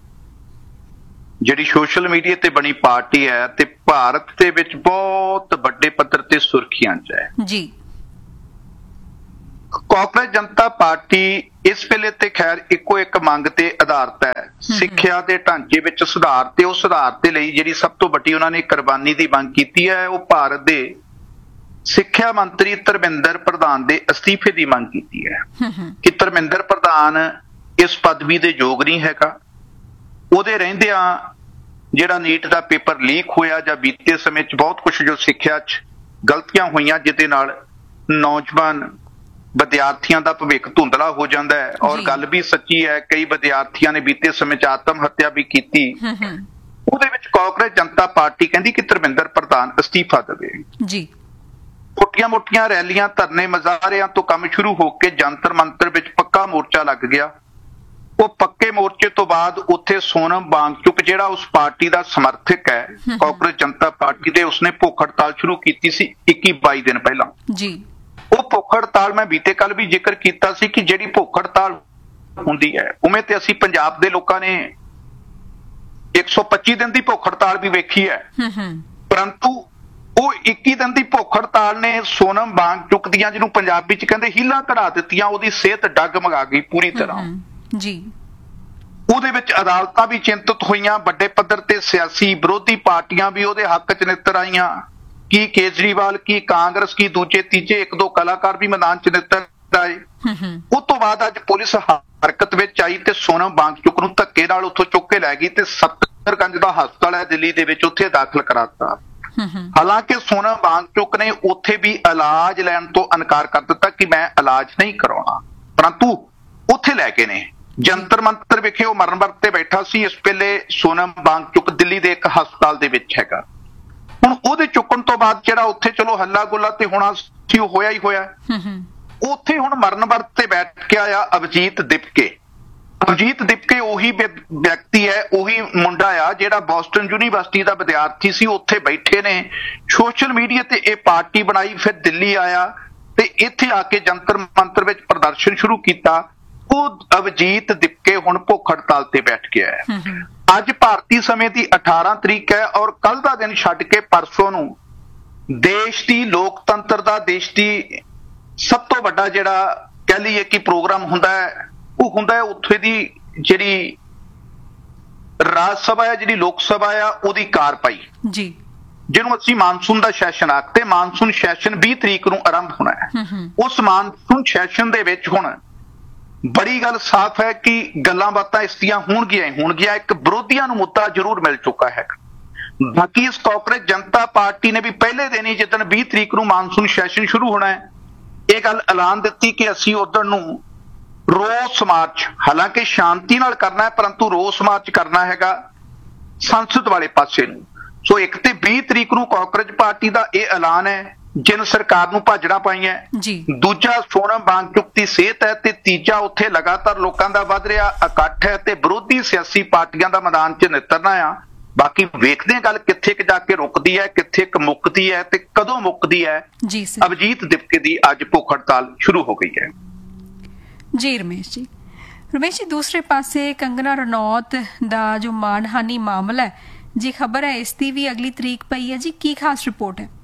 ਜਿਹੜੀ ਸੋਸ਼ਲ ਮੀਡੀਆ ਤੇ ਬਣੀ ਪਾਰਟੀ ਹੈ ਤੇ ਭਾਰਤ ਦੇ ਵਿੱਚ ਬਹੁਤ ਵੱਡੇ ਪੱਧਰ ਤੇ ਸੁਰਖੀਆਂ 'ਚ ਹੈ ਜੀ। ਕਾਂਗਰਸ ਜਨਤਾ ਪਾਰਟੀ ਇਸ ਵੇਲੇ ਤੇ ਖੈਰ ਇੱਕੋ ਇੱਕ ਮੰਗ ਤੇ ਆਧਾਰਿਤ ਹੈ, ਸਿੱਖਿਆ ਦੇ ਢਾਂਚੇ ਵਿੱਚ ਸੁਧਾਰ, ਤੇ ਉਸ ਸੁਧਾਰ ਦੇ ਲਈ ਜਿਹੜੀ ਸਭ ਤੋਂ ਵੱਡੀ ਉਹਨਾਂ ਨੇ ਕੁਰਬਾਨੀ ਦੀ ਮੰਗ ਕੀਤੀ ਹੈ ਉਹ ਭਾਰਤ ਦੇ ਸਿੱਖਿਆ ਮੰਤਰੀ ਧਰਮਿੰਦਰ ਪ੍ਰਧਾਨ ਦੇ ਅਸਤੀਫੇ ਦੀ ਮੰਗ ਕੀਤੀ ਹੈ ਕਿ ਧਰਮਿੰਦਰ ਪ੍ਰਧਾਨ ਇਸ ਪਦਵੀ ਦੇ ਯੋਗ ਨਹੀਂ ਹੈਗਾ। ਉਹਦੇ ਰਹਿੰਦਿਆਂ ਜਿਹੜਾ ਨੀਟ ਦਾ ਪੇਪਰ ਲੀਕ ਹੋਇਆ ਜਾਂ ਬੀਤੇ ਸਮੇਂ 'ਚ ਬਹੁਤ ਕੁਝ ਜੋ ਸਿੱਖਿਆ 'ਚ ਗਲਤੀਆਂ ਹੋਈਆਂ ਜਿਹਦੇ ਨਾਲ ਨੌਜਵਾਨ ਵਿਦਿਆਰਥੀਆਂ ਦਾ ਭਵਿੱਖ ਧੁੰਦਲਾ ਹੋ ਜਾਂਦਾ ਹੈ, ਔਰ ਗੱਲ ਵੀ ਸੱਚੀ ਹੈ, ਕਈ ਵਿਦਿਆਰਥੀਆਂ ਨੇ ਬੀਤੇ ਸਮੇਂ 'ਚ ਆਤਮ ਹੱਤਿਆ ਵੀ ਕੀਤੀ। ਉਹਦੇ ਵਿੱਚ ਕਾਂਗਰਸ ਜਨਤਾ ਪਾਰਟੀ ਕਹਿੰਦੀ ਕਿ ਧਰਮਿੰਦਰ ਪ੍ਰਧਾਨ ਅਸਤੀਫਾ ਦੇਵੇ ਜੀ। ਛੋਟੀਆਂ ਮੋਟੀਆਂ ਰੈਲੀਆਂ, ਧਰਨੇ, ਮੁਜ਼ਾਹਰਿਆਂ ਤੋਂ ਕੰਮ ਸ਼ੁਰੂ ਹੋ ਕੇ ਜੰਤਰ ਮੰਤਰ ਵਿੱਚ ਪੱਕਾ ਮੋਰਚਾ ਲੱਗ ਗਿਆ। ਉਹ ਪੱਕੇ ਮੋਰਚੇ ਤੋਂ ਬਾਅਦ ਉੱਥੇ ਸੋਨਮ ਵਾਂਗਚੁਕ ਜਿਹੜਾ ਉਸ ਪਾਰਟੀ ਦਾ ਸਮਰਥਕ ਹੈ ਕਾਂਗਰਸ ਜਨਤਾ ਪਾਰਟੀ ਦੇ, ਉਸਨੇ ਭੁੱਖ ਹੜਤਾਲ ਸ਼ੁਰੂ ਕੀਤੀ ਸੀ ਇੱਕੀ ਬਾਈ ਦਿਨ ਪਹਿਲਾਂ ਜੀ। ਉਹ ਭੁੱਖ ਹੜਤਾਲ ਮੈਂ ਬੀਤੇ ਕੱਲ ਵੀ ਜ਼ਿਕਰ ਕੀਤਾ ਸੀ ਕਿ ਜਿਹੜੀ ਭੁੱਖ ਹੜਤਾਲ ਹੁੰਦੀ ਹੈ ਉਵੇਂ ਤੇ ਅਸੀਂ ਪੰਜਾਬ ਦੇ ਲੋਕਾਂ ਨੇ ਇੱਕ ਸੌ ਪੱਚੀ ਦਿਨ ਦੀ ਭੁੱਖ ਹੜਤਾਲ ਵੀ ਵੇਖੀ ਹੈ, ਪਰੰਤੂ ਉਹ ਇੱਕੀ ਦਿਨ ਦੀ ਭੁੱਖ ਹੜਤਾਲ ਨੇ ਸੋਨਮ ਵਾਂਗਚੁਕ ਦੀਆਂ, ਜਿਹਨੂੰ ਪੰਜਾਬੀ 'ਚ ਕਹਿੰਦੇ ਹੀਲਾਂ ਕਢਾ ਦਿੱਤੀਆਂ, ਉਹਦੀ ਸਿਹਤ ਡਗਮਗਾ ਗਈ ਪੂਰੀ ਤਰ੍ਹਾਂ ਜੀ। ਉਹਦੇ ਵਿੱਚ ਅਦਾਲਤਾਂ ਵੀ ਚਿੰਤਤ ਹੋਈਆਂ, ਵੱਡੇ ਪੱਧਰ ਤੇ ਸਿਆਸੀ ਵਿਰੋਧੀ ਪਾਰਟੀਆਂ ਵੀ ਉਹਦੇ ਹੱਕ 'ਚ ਨਿੱਤਰ ਆਈਆਂ, ਕੀ ਕੇਜਰੀਵਾਲ, ਕੀ ਕਾਂਗਰਸ, ਕੀ ਦੂਜੇ ਤੀਜੇ, ਇੱਕ ਦੋ ਕਲਾਕਾਰ ਵੀ ਮੈਦਾਨ 'ਚ ਨਿੱਤਰ ਆਏ। ਉਸ ਤੋਂ ਬਾਅਦ ਅੱਜ ਪੁਲਿਸ ਹਰਕਤ ਵਿੱਚ ਆਈ ਤੇ ਸੋਨਮ ਵਾਂਗਚੁਕ ਨੂੰ ਧੱਕੇ ਨਾਲ ਉੱਥੋਂ ਚੁੱਕ ਕੇ ਲੈ ਗਈ ਤੇ ਸਫਦਰਗੰਜ ਦਾ ਹਸਪਤਾਲ ਹੈ ਦਿੱਲੀ ਦੇ ਵਿੱਚ, ਉੱਥੇ ਦਾਖਲ ਕਰਾ ਦਿੱਤਾ। ਹਾਲਾਂਕਿ ਸੋਨਮ ਵਾਂਗਚੁਕ ਨੇ ਉੱਥੇ ਵੀ ਇਲਾਜ ਲੈਣ ਤੋਂ ਇਨਕਾਰ ਕਰ ਦਿੱਤਾ ਕਿ ਮੈਂ ਇਲਾਜ ਨਹੀਂ ਕਰਾਉਣਾ, ਪਰੰਤੂ ਉੱਥੇ ਲੈ ਕੇ ਨੇ ਜੰਤਰ ਮੰਤਰ ਵਿਖੇ ਉਹ ਮਰਨ ਵਰਤ ਤੇ ਬੈਠਾ ਸੀ। ਇਸ ਵੇਲੇ ਸੋਨਮ ਵਾਂਗਚੁਕ ਦਿੱਲੀ ਦੇ ਇੱਕ ਹਸਪਤਾਲ ਦੇ ਵਿੱਚ ਹੈਗਾ। ਹੁਣ ਉਹਦੇ ਚੁੱਕਣ ਤੋਂ ਬਾਅਦ ਜਿਹੜਾ ਉੱਥੇ ਚਲੋ ਹੱਲਾ ਗੁੱਲਾ ਤੇ ਹੋਣਾ ਸੀ ਉਹ ਹੋਇਆ ਹੀ ਹੋਇਆ। ਉੱਥੇ ਹੁਣ ਮਰਨ ਵਰਤ ਤੇ ਬੈਠ ਕੇ ਆਇਆ ਅਭਿਜੀਤ ਦਿਪਕੇ। ਅਭਿਜੀਤ ਦਿਪਕੇ ਉਹੀ ਵਿਅਕਤੀ ਹੈ, ਉਹੀ ਮੁੰਡਾ ਆ ਜਿਹੜਾ ਬੋਸਟਨ ਯੂਨੀਵਰਸਿਟੀ ਦਾ ਵਿਦਿਆਰਥੀ ਸੀ। ਉੱਥੇ ਬੈਠੇ ਨੇ, ਸੋਸ਼ਲ ਮੀਡੀਆ ਤੇ ਇਹ ਪਾਰਟੀ ਬਣਾਈ, ਫਿਰ ਦਿੱਲੀ ਆਇਆ ਤੇ ਇੱਥੇ ਆ ਕੇ ਜੰਤਰ ਮੰਤਰ ਵਿੱਚ ਪ੍ਰਦਰਸ਼ਨ ਸ਼ੁਰੂ ਕੀਤਾ। ਉਹ ਅਭਿਜੀਤ ਦਿਪਕੇ ਹੁਣ ਭੁੱਖ ਹੜਤਾਲ ਤੇ ਬੈਠ ਗਿਆ ਹੈ। ਅੱਜ ਭਾਰਤੀ ਸਮੇਂ ਦੀ ਅਠਾਰਾਂ ਤਰੀਕ ਹੈ ਔਰ ਕੱਲ ਦਾ ਦਿਨ ਛੱਡ ਕੇ ਪਰਸੋਂ ਨੂੰ ਦੇਸ਼ ਦੀ ਲੋਕਤੰਤਰ ਦਾ, ਦੇਸ਼ ਦੀ ਸਭ ਤੋਂ ਵੱਡਾ ਜਿਹੜਾ ਕਹਿ ਲਈਏ ਕਿ ਪ੍ਰੋਗਰਾਮ ਹੁੰਦਾ ਹੈ ਉਹ ਹੁੰਦਾ ਹੈ ਉੱਥੇ ਦੀ ਜਿਹੜੀ ਰਾਜ ਸਭਾ ਹੈ, ਜਿਹੜੀ ਲੋਕ ਸਭਾ ਆ, ਉਹਦੀ ਕਾਰਵਾਈ ਜੀ, ਜਿਹਨੂੰ ਅਸੀਂ ਮਾਨਸੂਨ ਦਾ ਸੈਸ਼ਨ ਆਖਦੇ। ਮਾਨਸੂਨ ਸੈਸ਼ਨ ਵੀਹ ਤਰੀਕ ਨੂੰ ਆਰੰਭ ਹੋਣਾ ਹੈ। ਉਸ ਮਾਨਸੂਨ ਸੈਸ਼ਨ ਦੇ ਵਿੱਚ ਹੁਣ ਬੜੀ ਗੱਲ ਸਾਫ਼ ਹੈ ਕਿ ਗੱਲਾਂ ਬਾਤਾਂ ਇਸ ਦੀਆਂ ਹੋਣਗੀਆਂ ਹੀ ਹੋਣਗੀਆਂ। ਇੱਕ ਵਿਰੋਧੀਆਂ ਨੂੰ ਮੁੱਦਾ ਜ਼ਰੂਰ ਮਿਲ ਚੁੱਕਾ ਹੈ। ਬਾਕੀ ਇਸ ਕਾਂਗਰਸ ਜਨਤਾ ਪਾਰਟੀ ਨੇ ਵੀ ਪਹਿਲੇ ਦਿਨ ਹੀ ਜਿੱਦਣ ਵੀਹ ਤਰੀਕ ਨੂੰ ਮਾਨਸੂਨ ਸੈਸ਼ਨ ਸ਼ੁਰੂ ਹੋਣਾ ਹੈ ਇਹ ਗੱਲ ਐਲਾਨ ਦਿੱਤੀ ਕਿ ਅਸੀਂ ਉਧਰ ਨੂੰ ਰੋਸ ਮਾਰਚ, ਹਾਲਾਂਕਿ ਸ਼ਾਂਤੀ ਨਾਲ ਕਰਨਾ ਹੈ, ਪਰੰਤੂ ਰੋਸ ਮਾਰਚ ਕਰਨਾ ਹੈਗਾ ਸੰਸਦ ਵਾਲੇ ਪਾਸੇ ਨੂੰ। ਸੋ ਇੱਕ ਤੇ ਵੀਹ ਤਰੀਕ ਨੂੰ ਕਾਂਗਰਸ ਪਾਰਟੀ ਦਾ ਇਹ ਐਲਾਨ ਹੈ ਜਿਨ ਸਰਕਾਰ ਨੂੰ ਭਾਜੜਾ ਪਾਈਆਂ ਜੀ। ਦੂਜਾ ਸੋਨਮ ਵਾਂਗਚੁਕ ਦੀ ਸਿਹਤ ਹੈ ਤੇ ਤੀਜਾ ਉੱਥੇ ਲਗਾਤਾਰ ਲੋਕਾਂ ਦਾ ਵੱਧ ਰਿਹਾ ਇਕੱਠ ਹੈ ਤੇ ਵਿਰੋਧੀ ਸਿਆਸੀ ਪਾਰਟੀਆਂ ਦਾ ਮੈਦਾਨ 'ਚ ਨਿੱਤਰਨਾ ਆ। ਬਾਕੀ ਵੇਖਦੇ ਹਾਂ ਗੱਲ ਕਿੱਥੇ ਕਿ ਜਾ ਕੇ ਰੁਕਦੀ ਹੈ, ਕਿੱਥੇ ਕੁ ਮੁੱਕਦੀ ਹੈ ਤੇ ਕਦੋਂ ਮੁੱਕਦੀ ਹੈ। ਜੀ ਅਭਿਜੀਤ ਦਿਪਕੇ ਦੀ ਅੱਜ ਭੁੱਖ ਹੜਤਾਲ ਸ਼ੁਰੂ ਹੋ ਗਈ ਹੈ ਜੀ। ਰਮੇਸ਼ ਜੀ ਰਮੇਸ਼ ਜੀ ਦੂਸਰੇ ਪਾਸੇ ਕੰਗਨਾ ਰਣੌਤ ਦਾ ਜੋ ਮਾਨਹਾਨੀ ਮਾਮਲਾ ਹੈ ਜੀ, ਖਬਰ ਹੈ ਇਸ ਦੀ ਵੀ ਅਗਲੀ ਤਰੀਕ ਪਈ ਹੈ ਜੀ, ਕੀ ਖਾਸ ਰਿਪੋਰਟ ਹੈ?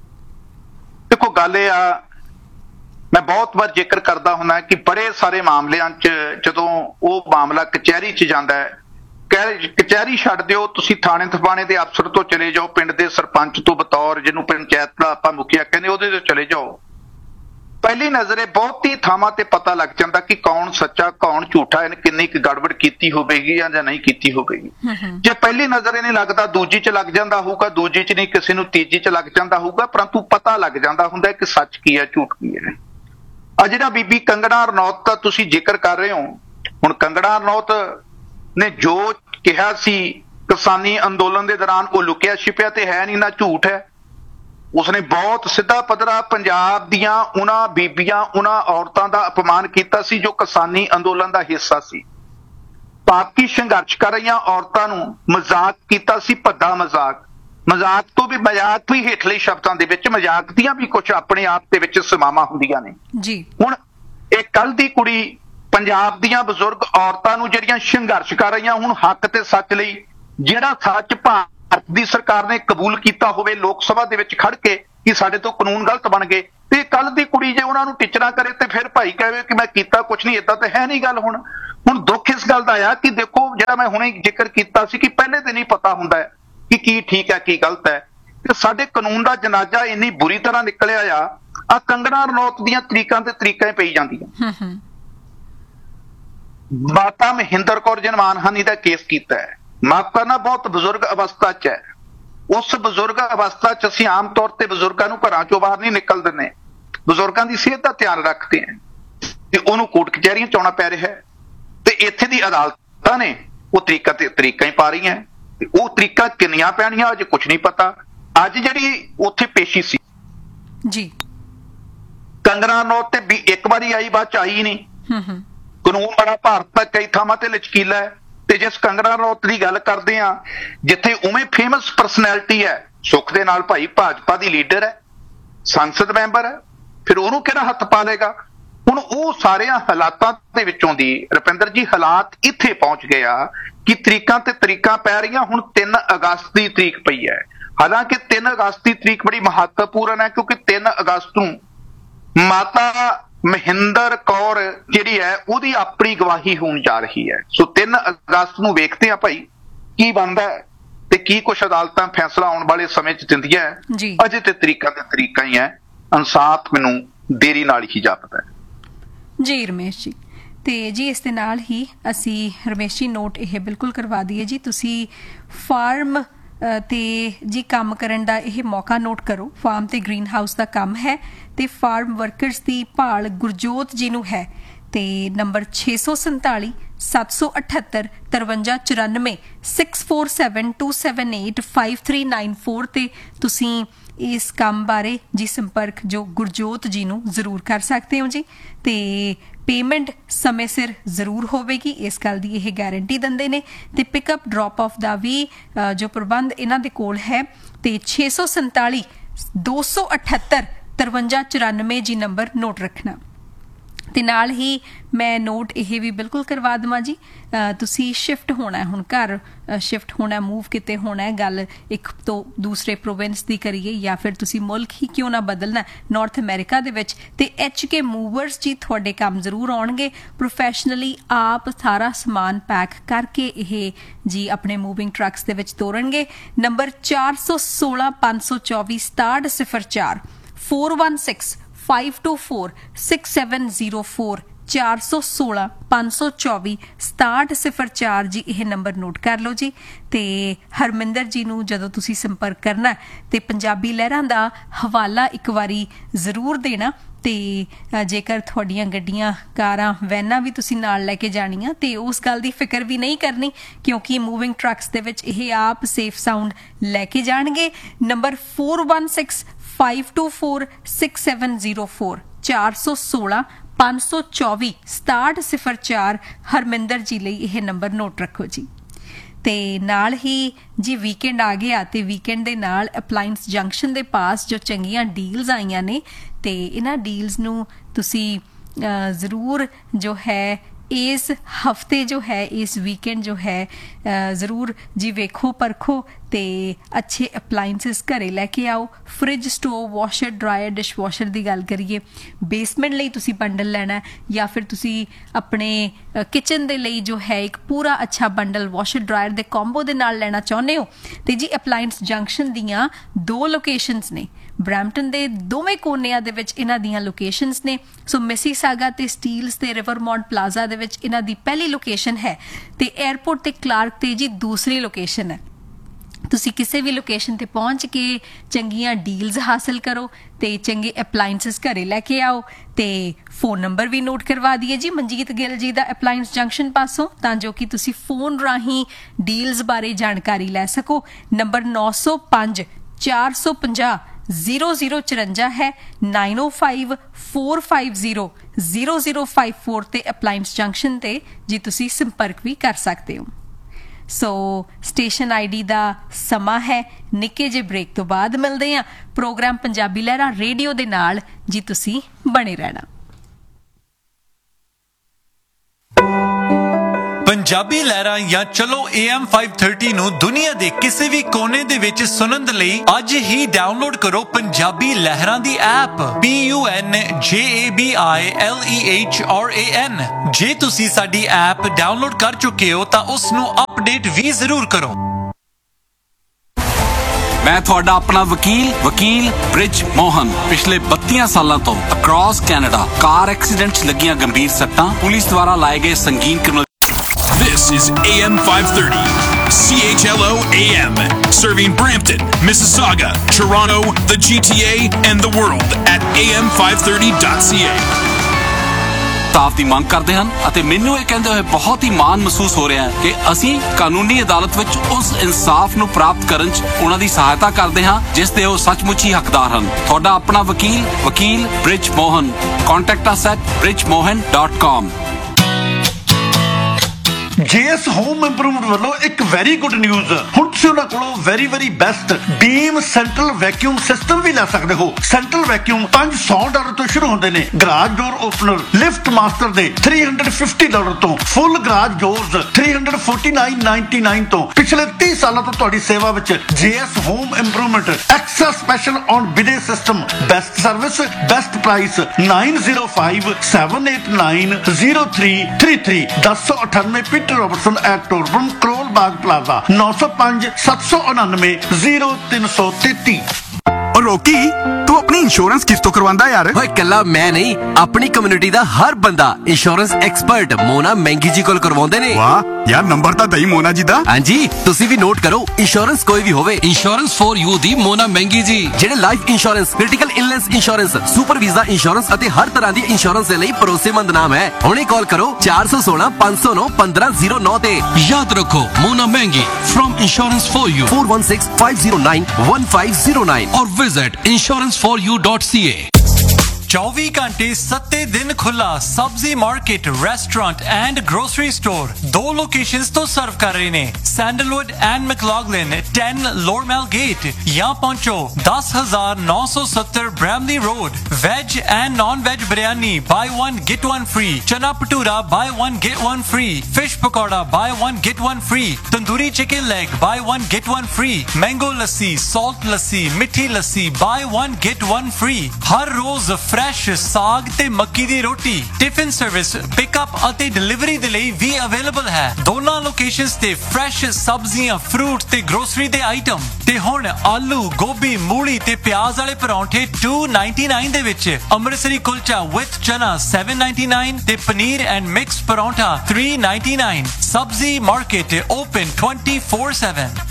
ਦੇਖੋ ਗੱਲ ਇਹ ਆ, ਮੈਂ ਬਹੁਤ ਵਾਰ ਜ਼ਿਕਰ ਕਰਦਾ ਹੁੰਦਾ ਕਿ ਬੜੇ ਸਾਰੇ ਮਾਮਲਿਆਂ 'ਚ ਜਦੋਂ ਉਹ ਮਾਮਲਾ ਕਚਹਿਰੀ 'ਚ ਜਾਂਦਾ ਹੈ, ਕਚਹਿਰੀ ਛੱਡ ਦਿਓ, ਤੁਸੀਂ ਥਾਣੇ ਥਾਣੇ ਦੇ ਅਫਸਰ ਤੋਂ ਚਲੇ ਜਾਓ, ਪਿੰਡ ਦੇ ਸਰਪੰਚ ਤੋਂ ਬਤੌਰ ਜਿਹਨੂੰ ਪੰਚਾਇਤ ਦਾ ਆਪਾਂ ਮੁਖੀਆ ਕਹਿੰਦੇ ਉਹਦੇ ਤੋਂ ਚਲੇ ਜਾਓ, ਪਹਿਲੀ ਨਜ਼ਰੇ ਬਹੁਤੀ ਥਾਵਾਂ ਤੇ ਪਤਾ ਲੱਗ ਜਾਂਦਾ ਕਿ ਕੌਣ ਸੱਚਾ ਕੌਣ ਝੂਠਾ, ਇਹਨੇ ਕਿੰਨੀ ਕੁ ਗੜਬੜ ਕੀਤੀ ਹੋਵੇਗੀ ਜਾਂ ਨਹੀਂ ਕੀਤੀ ਹੋਵੇਗੀ। ਜੇ ਪਹਿਲੀ ਨਜ਼ਰੇ ਨਹੀਂ ਲੱਗਦਾ ਦੂਜੀ 'ਚ ਲੱਗ ਜਾਂਦਾ ਹੋਊਗਾ, ਦੂਜੀ 'ਚ ਨਹੀਂ ਕਿਸੇ ਨੂੰ ਤੀਜੀ 'ਚ ਲੱਗ ਜਾਂਦਾ ਹੋਊਗਾ, ਪਰੰਤੂ ਪਤਾ ਲੱਗ ਜਾਂਦਾ ਹੁੰਦਾ ਕਿ ਸੱਚ ਕੀ ਹੈ ਝੂਠ ਕੀ ਹੈ। ਆ ਜਿਹੜਾ ਬੀਬੀ ਕੰਗਨਾ ਰਣੌਤ ਦਾ ਤੁਸੀਂ ਜ਼ਿਕਰ ਕਰ ਰਹੇ ਹੋ, ਹੁਣ ਕੰਗਨਾ ਰਣੌਤ ਨੇ ਜੋ ਕਿਹਾ ਸੀ ਕਿਸਾਨੀ ਅੰਦੋਲਨ ਦੇ ਦੌਰਾਨ ਉਹ ਲੁਕਿਆ ਛਿਪਿਆ ਤੇ ਹੈ ਨਹੀਂ, ਨਾ ਝੂਠ ਹੈ। ਉਸਨੇ ਬਹੁਤ ਸਿੱਧਾ ਪੱਧਰਾ ਪੰਜਾਬ ਦੀਆਂ ਉਹਨਾਂ ਬੀਬੀਆਂ, ਉਹਨਾਂ ਔਰਤਾਂ ਦਾ ਅਪਮਾਨ ਕੀਤਾ ਸੀ ਜੋ ਕਿਸਾਨੀ ਅੰਦੋਲਨ ਦਾ ਹਿੱਸਾ ਸੀ। ਪਾਕਿ ਸੰਘਰਸ਼ ਕਰ ਰਹੀਆਂ ਔਰਤਾਂ ਨੂੰ ਮਜ਼ਾਕ ਕੀਤਾ ਸੀ, ਭੱਦਾ ਮਜ਼ਾਕ। ਮਜ਼ਾਕ ਤੋਂ ਵੀ ਮਜ਼ਾਕ ਵੀ ਹੇਠਲੇ ਸ਼ਬਦਾਂ ਦੇ ਵਿੱਚ, ਮਜ਼ਾਕ ਦੀਆਂ ਵੀ ਕੁਝ ਆਪਣੇ ਆਪ ਦੇ ਵਿੱਚ ਸੀਮਾਵਾਂ ਹੁੰਦੀਆਂ ਨੇ ਜੀ। ਹੁਣ ਇਹ ਕੱਲ ਦੀ ਕੁੜੀ ਪੰਜਾਬ ਦੀਆਂ ਬਜ਼ੁਰਗ ਔਰਤਾਂ ਨੂੰ ਜਿਹੜੀਆਂ ਸੰਘਰਸ਼ ਕਰ ਰਹੀਆਂ ਹੁਣ ਹੱਕ ਤੇ ਸੱਚ ਲਈ, ਜਿਹੜਾ ਸੱਚ ਭਾਰਤ ਦੀ ਸਰਕਾਰ ਨੇ ਕਬੂਲ ਕੀਤਾ ਹੋਵੇ ਲੋਕ ਸਭਾ ਦੇ ਵਿੱਚ ਖੜ ਕੇ ਕਿ ਸਾਡੇ ਤੋਂ ਕਾਨੂੰਨ ਗਲਤ ਬਣ ਗਏ, ਤੇ ਕੱਲ ਦੀ ਕੁੜੀ ਜੇ ਉਹਨਾਂ ਨੂੰ ਟੀਚਰਾਂ ਕਰੇ ਤੇ ਫਿਰ ਭਾਈ ਕਹੇ ਕਿ ਮੈਂ ਕੀਤਾ ਕੁਛ ਨਹੀਂ, ਏਦਾਂ ਤਾਂ ਹੈ ਨਹੀਂ ਗੱਲ। ਹੁਣ ਹੁਣ ਦੁੱਖ ਇਸ ਗੱਲ ਦਾ ਆ ਕਿ ਦੇਖੋ, ਜਿਹੜਾ ਮੈਂ ਹੁਣੇ ਜ਼ਿਕਰ ਕੀਤਾ ਸੀ ਕਿ ਪਹਿਲੇ ਦਿਨ ਹੀ ਪਤਾ ਹੁੰਦਾ ਹੈ ਕਿ ਕੀ ਠੀਕ ਹੈ ਕੀ ਗਲਤ ਹੈ, ਤੇ ਸਾਡੇ ਕਾਨੂੰਨ ਦਾ ਜਨਾਜ਼ਾ ਇੰਨੀ ਬੁਰੀ ਤਰ੍ਹਾਂ ਨਿਕਲਿਆ ਆ। ਆ ਕੰਗਨਾ ਰਣੌਤ ਦੀਆਂ ਤਰੀਕਾਂ ਤੇ ਤਰੀਕਾਂ ਹੀ ਪਈ ਜਾਂਦੀਆਂ। ਮਾਤਾ ਮਹਿੰਦਰ ਕੌਰ ਜੀ ਨੇ ਮਾਨਹਾਨੀ ਦਾ ਕੇਸ ਕੀਤਾ ਹੈ। ਮਾਤਾ ਨਾ ਬਹੁਤ ਬਜ਼ੁਰਗ ਅਵਸਥਾ 'ਚ ਹੈ। ਉਸ ਬਜ਼ੁਰਗ ਅਵਸਥਾ 'ਚ ਅਸੀਂ ਆਮ ਤੌਰ ਤੇ ਬਜ਼ੁਰਗਾਂ ਨੂੰ ਘਰਾਂ ਚੋਂ ਬਾਹਰ ਨਹੀਂ ਨਿਕਲ ਦਿੰਦੇ, ਬਜ਼ੁਰਗਾਂ ਦੀ ਸਿਹਤ ਦਾ ਧਿਆਨ ਰੱਖਦੇ ਹਾਂ, ਤੇ ਉਹਨੂੰ ਕੋਰਟ ਕਚਹਿਰੀਆਂ 'ਚ ਆਉਣਾ ਪੈ ਰਿਹਾ ਹੈ। ਤੇ ਇੱਥੇ ਦੀ ਅਦਾਲਤਾਂ ਨੇ ਉਹ ਤਰੀਕਾ ਤੇ ਤਰੀਕਾਂ ਹੀ ਪਾ ਰਹੀਆਂ, ਤੇ ਉਹ ਤਰੀਕਾ ਕਿੰਨੀਆਂ ਪੈਣੀਆਂ ਅਜੇ ਕੁਛ ਨਹੀਂ ਪਤਾ। ਅੱਜ ਜਿਹੜੀ ਉੱਥੇ ਪੇਸ਼ੀ ਸੀ ਜੀ, ਕੰਗਨਾ ਰਣੌਤ ਤੇ ਵੀ ਇੱਕ ਵਾਰੀ ਆਈ, ਬਾਅਦ 'ਚ ਆਈ ਨਹੀਂ। ਕਾਨੂੰਨ ਬੜਾ ਭਾਰਤ ਦਾ ਕਈ ਥਾਵਾਂ ਤੇ ਲਚਕੀਲਾ ਹੈ। ਤੇ ਜਿਸ ਕੰਗਨਾ ਰਣੌਤ ਦੀ ਗੱਲ ਕਰਦੇ ਆ, ਜਿੱਥੇ ਉਵੇਂ ਫੇਮਸ ਪਰਸਨੈਲਿਟੀ ਹੈ, ਸੁੱਖ ਦੇ ਨਾਲ ਭਾਈ ਭਾਜਪਾ ਦੀ ਲੀਡਰ ਹੈ, ਸੰਸਦ ਮੈਂਬਰ ਹੈ, ਫਿਰ ਉਹਨੂੰ ਕਿਹੜਾ ਹੱਥ ਪਾ ਲੇਗਾ। ਹੁਣ ਉਹ ਸਾਰਿਆਂ ਹਾਲਾਤਾਂ ਦੇ ਵਿੱਚੋਂ ਦੀ ਰੁਪਿੰਦਰ ਜੀ ਹਾਲਾਤ ਇੱਥੇ ਪਹੁੰਚ ਗਏ ਆ ਕਿ ਤਰੀਕਾਂ ਤੇ ਤਰੀਕਾਂ ਪੈ ਰਹੀਆਂ। ਹੁਣ ਤਿੰਨ ਅਗਸਤ ਦੀ ਤਰੀਕ ਪਈ ਹੈ। ਹਾਲਾਂਕਿ ਤਿੰਨ ਅਗਸਤ ਦੀ ਤਰੀਕ ਬੜੀ ਮਹੱਤਵਪੂਰਨ ਹੈ, ਕਿਉਂਕਿ ਤਿੰਨ ਅਗਸਤ ਨੂੰ ਮਾਤਾ ਮਹਿੰਦਰ ਕੌਰ ਜਿਹੜੀ ਹੈ ਉਹਦੀ ਆਪਣੀ ਗਵਾਹੀ ਹੋਣ ਜਾ ਰਹੀ ਹੈ। ਸੋ ਤਿੰਨ ਅਗਸਤ ਨੂੰ ਵੇਖਦੇ ਆ ਭਾਈ ਕੀ ਬਣਦਾ ਹੈ ਤੇ ਕੀ ਕੁਛ ਅਦਾਲਤਾਂ ਫੈਸਲਾ ਆਉਣ ਵਾਲੇ ਸਮੇਂ 'ਚ ਦਿੰਦੀਆਂ ਹੈ। ਅਜੇ ਤੇ ਤਰੀਕਾਂ ਤੇ ਤਰੀਕਾਂ ਹੀ ਹੈ। ਇਨਸਾਫ ਮੈਨੂੰ ਦੇਰੀ ਨਾਲ ਹੀ ਜਾਪਦਾ ਹੈ। ਜੀ ਰਮੇਸ਼ ਜੀ, ਤੇ ਜੀ ਇਸ ਦੇ ਨਾਲ ਹੀ ਅਸੀਂ ਰਮੇਸ਼ ਜੀ ਨੋਟ ਇਹ ਬਿਲਕੁਲ ਕਰਵਾ ਦਈਏ ਜੀ, ਤੁਸੀਂ ਫਾਰਮ ਤੇ ਜੀ ਕੰਮ ਕਰਨ ਦਾ ਇਹ ਮੌਕਾ ਨੋਟ ਕਰੋ। ਫਾਰਮ ਤੇ ਗ੍ਰੀਨ ਹਾਊਸ ਦਾ ਕੰਮ ਹੈ ਤੇ ਫਾਰਮ ਵਰਕਰਸ ਦੀ ਭਾਲ ਗੁਰਜੋਤ ਜੀ ਨੂੰ ਹੈ, ਤੇ ਨੰਬਰ ਛੇ ਸੌ ਸੰਤਾਲੀ ਸੱਤ ਸੌ ਅਠੱਤਰ ਤਰਵੰਜਾ ਚੁਰਾਨਵੇਂ six four seven to seven eight five three nine four ਤੇ ਤੁਸੀਂ ਇਸ ਕੰਮ ਬਾਰੇ ਜੀ ਸੰਪਰਕ ਜੋ ਗੁਰਜੋਤ ਜੀ ਨੂੰ ਜ਼ਰੂਰ ਕਰ ਸਕਦੇ ਹੋ ਜੀ। ਤੇ ਪੇਮੈਂਟ ਸਮੇਂ ਸਿਰ ਜ਼ਰੂਰ ਹੋਵੇਗੀ, ਇਸ ਗੱਲ ਦੀ ਇਹ ਗਾਰੰਟੀ ਦਿੰਦੇ ਨੇ। ਤੇ ਪਿਕਅਪ ਡ੍ਰੌਪ ਆਫ ਦਾ ਵੀ ਜੋ ਪ੍ਰਬੰਧ ਇਹਨਾਂ ਦੇ ਕੋਲ ਹੈ। ਤੇ ਛੇ ਸੌ ਸੰਤਾਲੀ ਦੋ ਸੌ ਅਠੱਤਰ ਤਰਵੰਜਾ ਚੁਰਾਨਵੇਂ ਜੀ ਨੰਬਰ ਨੋਟ ਰੱਖਣਾ। ਤੇ ਨਾਲ ਹੀ ਮੈਂ ਨੋਟ ਇਹ ਵੀ ਬਿਲਕੁਲ ਕਰਵਾ ਦੇਵਾਂ ਜੀ, ਤੁਸੀਂ ਸ਼ਿਫਟ ਹੋਣਾ, ਹੁਣ ਘਰ ਸ਼ਿਫਟ ਹੋਣਾ, ਮੂਵ ਕਿਤੇ ਹੋਣਾ, ਗੱਲ ਇੱਕ ਤੋਂ ਦੂਸਰੇ ਪ੍ਰੋਵਿੰਸ ਦੀ ਕਰੀਏ ਜਾਂ ਫਿਰ ਤੁਸੀਂ ਮੁਲਕ ਹੀ ਕਿਉਂ ਨਾ ਬਦਲਣਾ ਨਾਰਥ ਅਮਰੀਕਾ ਦੇ ਵਿੱਚ, ਤੇ ਐਚ ਕੇ ਮੂਵਰਸ ਜੀ ਤੁਹਾਡੇ ਕੰਮ ਜ਼ਰੂਰ ਆਉਣਗੇ। ਪ੍ਰੋਫੈਸ਼ਨਲੀ ਆਪ ਸਾਰਾ ਸਮਾਨ ਪੈਕ ਕਰਕੇ ਇਹ ਜੀ ਆਪਣੇ ਮੂਵਿੰਗ ਟਰੱਕਸ ਦੇ ਵਿੱਚ ਤੋਰਨਗੇ। ਨੰਬਰ ਚਾਰ ਸੌ ਸੋਲਾਂ ਪੰਜ ਸੌ ਚੌਵੀ ਸਤਾਹਠ ਸਿਫਰ ਚਾਰ four one six five to four six seven zero four चार सौ सोलह पाँच सौ चौबी सताहठ सिफर चार जी यह नंबर नोट कर लो जी। तो हरमिंदर जी नूं जदों तुसीं संपर्क करना तो पंजाबी लहरां दा हवाला एक वारी जरूर देना। तो जेकर तुहाड़ियां गड्डियां कारां वैनां भी तुसीं नाल लैके जाणियां तो उस गल दी फिक्र भी नहीं करनी, क्योंकि मूविंग ट्रक्स दे विच यह आप सेफ साउंड लैके जाणगे। Number four one six five to four six seven zero four चार सौ सोलह पाँच सौ चौबी सताहठ सिफर चार हरमिंदर जी लई यह नंबर नोट रखो जी। ते नाल ही जी वीकेंड आ गया तो वीकेंड दे नाल अपलाइंस जंक्शन दे पास जो चंगियां डील्स आईयां ने ते इन्हां डील्स नूं तुसी जरूर जो है इस हफ्ते जो है इस वीकेंड जो है ज़रूर जी वेखो परखो ते अच्छे अपलाइंसिस घरे लैके आओ। Fridge stove washer dryer dish washer की गल करिए, बेसमेंट लई तुसी बंडल लेना है या फिर तुसी अपने किचन दे लई जो है एक पूरा अच्छा बंडल वॉशर ड्रायर दे कॉम्बो दे नाल लेना चाहुंदे हो ते जी अपलाइंस जंक्शन दियां दो लोकेशनस ने, ब्रैम्पटन दे दोवें कोनियां दे विच इन्हां दियां लोकेशनस ने। सो मिसीसागा ते स्टील्स ते रिवरमॉन्ट प्लाजा दे विच इन्हां दी पहली लोकेशन है ते एयरपोर्ट ते क्लार्क ते जी दूसरी लोकेशन है। तुसी किसी भी लोकेशन ते पहुंच के चंगियां डील्स हासिल करो ते चंगे अपलाइंसिस घरे लैके आओ। ते फोन नंबर भी नोट करवा दिए जी मनजीत गिल जी दा अपलाइंस जंक्शन पासों, तां जो कि तुसी फोन राही डील्स बारे जानकारी लै सको। नंबर नौ सौ पांच चार सौ पचास जीरो जीरो चुरंजा है, नाइन ओ five four five zero zero zero five four ते अपलाइंस जंक्शन ते जी तुसी संपर्क भी कर सकते हो। सो स्टेशन आई डी का समा है निके जे ब्रेक तो बाद मिलते हैं। प्रोग्राम पंजाबी लहरा रेडियो दे नाल जी तुसी बने रहना। ਪੰਜਾਬੀ ਲਹਿਰਾਂ ਜਾਂ ਚਲੋ ਏ ਐਮ five thirty ਨੂੰ ਦੁਨੀਆ ਦੇ ਕਿਸੇ ਵੀ ਕੋਨੇ ਦੇ ਵਿੱਚ ਸੁਣਨ ਦੇ ਲਈ ਅੱਜ ਹੀ ਡਾਊਨਲੋਡ ਕਰੋ ਪੰਜਾਬੀ ਲਹਿਰਾਂ ਦੀ app P U N J A B I L E H R A N। ਜੇ ਤੁਸੀਂ ਸਾਡੀ ਐਪ ਡਾਊਨਲੋਡ ਕਰ ਚੁੱਕੇ ਹੋ ਤਾਂ ਉਸ ਨੂੰ ਅਪਡੇਟ ਵੀ ਜ਼ਰੂਰ ਕਰੋ। ਮੈਂ ਤੁਹਾਡਾ ਆਪਣਾ ਵਕੀਲ ਵਕੀਲ ਬ੍ਰਿਜ ਮੋਹਨ ਪਿਛਲੇ ਬੱਤੀਆਂ ਸਾਲਾਂ ਤੋਂ ਅਕ੍ਰੋਸ ਕੈਨੇਡਾ ਕਾਰ ਐਕਸੀਡੈਂਟ 'ਚ ਲੱਗੀਆਂ ਗੰਭੀਰ ਸੱਟਾਂ ਪੁਲਿਸ ਦੁਆਰਾ ਲਾਏ ਗਏ ਸੰਗੀਨ criminal. This is A M five thirty, C H L O A M, serving Brampton, Mississauga, Toronto, the G T A, and the world at A M five thirty dot C A। ਇਨਸਾਫ ਦੀ ਮੰਗ ਕਰਦੇ ਹਨ ਅਤੇ ਮੈਨੂੰ ਇਹ ਕਹਿੰਦੇ ਹੋਏ ਬਹੁਤ ਹੀ ਮਾਣ ਮਹਿਸੂਸ ਹੋ ਰਿਹਾ ਹੈ ਕਿ ਅਸੀਂ ਕਾਨੂੰਨੀ ਅਦਾਲਤ ਵਿੱਚ ਉਸ ਇਨਸਾਫ ਨੂੰ ਪ੍ਰਾਪਤ ਕਰਨ 'ਚ ਉਹਨਾਂ ਦੀ ਸਹਾਇਤਾ ਕਰਦੇ ਹਾਂ ਜਿਸ ਦੇ ਉਹ ਸੱਚਮੁੱਚ ਹੀ ਹੱਕਦਾਰ ਹਨ। ਤੁਹਾਡਾ ਆਪਣਾ ਵਕੀਲ ਵਕੀਲ bridge Mohan. Contact us at bridge mohan dot com। JS home improvement ਵੱਲੋਂ ਇੱਕ ਵੈਰੀ ਗੁੱਡ ਨਿਊਜ਼। ਹੁਣ ਤੁਸੀਂ ਉਹਨਾਂ ਕੋਲੋਂ ਵੈਰੀ ਵੈਰੀ ਬੈਸਟ ਬੀਮ ਸੈਂਟਰਲ ਵੈਕਿਊਮ ਸਿਸਟਮ ਵੀ ਲੈ ਸਕਦੇ ਹੋ। ਸੈਂਟਰਲ ਵੈਕਿਊਮ ਪੰਜ ਸੌ ਡਾਲਰ ਤੋਂ ਸ਼ੁਰੂ ਹੁੰਦੇ ਨੇ। ਗਰਾਜ ਡੋਰ ਓਪਨਰ ਲਿਫਟ ਮਾਸਟਰ ਦੇ ਤਿੰਨ ਸੌ ਪਚਾਸ ਡਾਲਰ ਤੋਂ, ਫੁੱਲ ਗਰਾਜ ਡੋਰਸ ਤਿੰਨ ਸੌ ਉਨਤਾਲੀ ਨਿਨਆਨਵੇਂ ਤੋਂ। ਪਿਛਲੇ ਤੀਹ ਸਾਲਾਂ ਤੋਂ ਤੁਹਾਡੀ ਸੇਵਾ ਵਿੱਚ JS home improvement extra special on ਬਿਡੇ system. Best service best price nine zero five seven eight nine zero three three three ਦਸ ਸੌ ਅਠਾਨਵੇਂ Peter Robertson at ਟੋਰਬਨ Karol Bagh plaza ਨੌ ਸੌ ਪੰਜ ਸੱਤ ਸੌ ਉਨਾਨਵੇਂ ਜ਼ੀਰੋ ਤਿੰਨ ਸੌ ਤੇਤੀ। और रोकी तू अपनी इंश्योरेंस किस तो करवांदा यार? ओए कल्ला मैं नहीं, अपनी कम्युनिटी दा हर बंदा इंश्योरेंस एक्सपर्ट मोना मैंगी जी कोल करवांदे ने। वाह यार नंबर ता दई मोना जी दा। हां जी तुसी भी नोट करो, इंश्योरेंस कोई भी होवे insurance for you the Mona Maggi जी जेडे life insurance, critical illness insurance, super visa insurance ਅਤੇ हर तरह दी इंश्योरेंस ਦੇ ਲਈ ਭਰੋਸੇਮੰਦ ਨਾਮ ਹੈ। ਹੁਣੇ ਕਾਲ ਕਰੋ ਚਾਰ ਸੌ ਸੋਲਾਂ ਪੰਜ ਸੌ ਨੌਂ ਪੰਦਰਾਂ ਜ਼ੀਰੋ ਨੌਂ ਤੇ। याद रखो मोना महंगी from insurance for you four one six five zero nine one five zero nine और visit insurance for you dot c a। चौबीस घंटे सत्ते दिन खुला सब्जी market restaurant and grocery store दो लोकेशंस तो सर्व कर रहे ने सैंडलवुड एंड मैक्लॉगलिन टेन लोरमेल गेट। यहाँ पहुंचो दस हजार नौ सौ सत्तर Bramalea road. Veg and non veg biryani by one get one free, चना bhatura by one get one free, fish pakora by one get one free, tandoori chicken leg by one get one free, mango lassi salt लस्सी मिठी लस्सी by one get one free. Her rose fresh साग ते मक्की दी रोटी। टिफिन सर्विस पिकअप ਅਤੇ ਡਿਲੀਵਰੀ ਦੇ ਲਈ ਵੀ ਅਵੇਲੇਬਲ ਹੈ। ਦੋਨਾਂ ਲੋਕੇਸ਼ਨਸ ਤੇ ਫਰੈਸ਼ ਸਬਜ਼ੀਆਂ ਫਰੂਟ ਤੇ ਗਰੋਸਰੀ ਦੇ ਆਈਟਮ। ਤੇ ਹੁਣ ਆਲੂ ਗੋਭੀ ਮੂਲੀ ਤੇ ਪਿਆਜ਼ ਵਾਲੇ ਪਰੌਂਠੇ two ninety-nine ਦੇ ਵਿੱਚ, ਅੰਮ੍ਰਿਤਸਰੀ ਕੁਲਚਾ ਵਿਦ ਚਨਾ seven ninety-nine ਤੇ paneer and mix paratha three ninety-nine। ਸਬਜ਼ੀ ਮਾਰਕੀਟ ਓਪਨ twenty-four seven।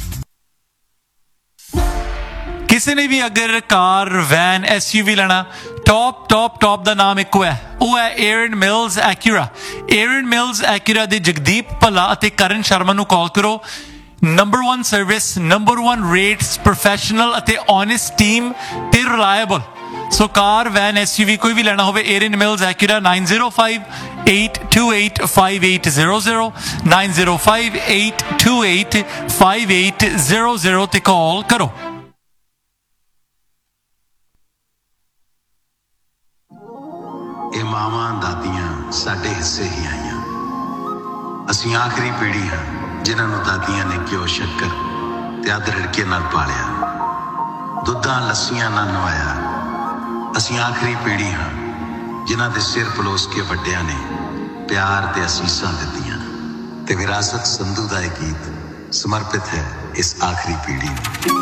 ਕਿਸੇ ਨੇ ਵੀ ਅਗਰ ਕਾਰ ਵੈਨ ਐਸ ਯੂ ਵੀ ਲੈਣਾ, ਟੌਪ ਟੌਪ ਟੌਪ ਦਾ ਨਾਮ ਇੱਕੋ ਹੈ, ਉਹ ਹੈ ਏਰਨ ਮਿਲਸ ਐਕਿਊਰਾ। ਏਰਨ ਮਿਲਸ ਐਕਿਊਰਾ ਦੇ ਜਗਦੀਪ ਭੱਲਾ ਅਤੇ ਕਰਨ ਸ਼ਰਮਾ ਨੂੰ ਕਾਲ ਕਰੋ। Number one service, number one rates, professional ਅਤੇ ਓਨੈਸਟ ਟੀਮ ਤੇ reliable. So car van S you ਵੀ ਕੋਈ ਵੀ ਲੈਣਾ ਹੋਵੇ, ਏਰਨ mills ਐਕਿਊਰਾ nine zero five eight two eight five eight zero zero nine zero five eight two eight five eight zero zero ਤੇ ਕਾਲ ਕਰੋ। ਇਹ ਮਾਵਾਂ ਦਾਦੀਆਂ ਸਾਡੇ ਹਿੱਸੇ ਹੀ ਆਈਆਂ। ਅਸੀਂ ਆਖਰੀ ਪੀੜ੍ਹੀ ਹਾਂ ਜਿਨ੍ਹਾਂ ਨੂੰ ਦਾਦੀਆਂ ਨੇ ਘਿਓ ਸ਼ੱਕਰ ਤੇ ਅੱਧ ਰਿੜਕੇ ਨਾਲ ਪਾਲਿਆ, ਦੁੱਧਾਂ ਲੱਸੀਆਂ ਨਾਲ ਨਵਾਇਆ। ਅਸੀਂ ਆਖਰੀ ਪੀੜ੍ਹੀ ਹਾਂ ਜਿਨ੍ਹਾਂ ਦੇ ਸਿਰ ਪਲੋਸ ਕੇ ਵੱਡਿਆਂ ਨੇ ਪਿਆਰ ਤੇ ਅਸੀਸਾਂ ਦਿੱਤੀਆਂ। ਤੇ ਵਿਰਾਸਤ ਸੰਧੂ ਦਾ ਇਹ ਗੀਤ ਸਮਰਪਿਤ ਹੈ ਇਸ ਆਖਰੀ ਪੀੜ੍ਹੀ ਨੂੰ।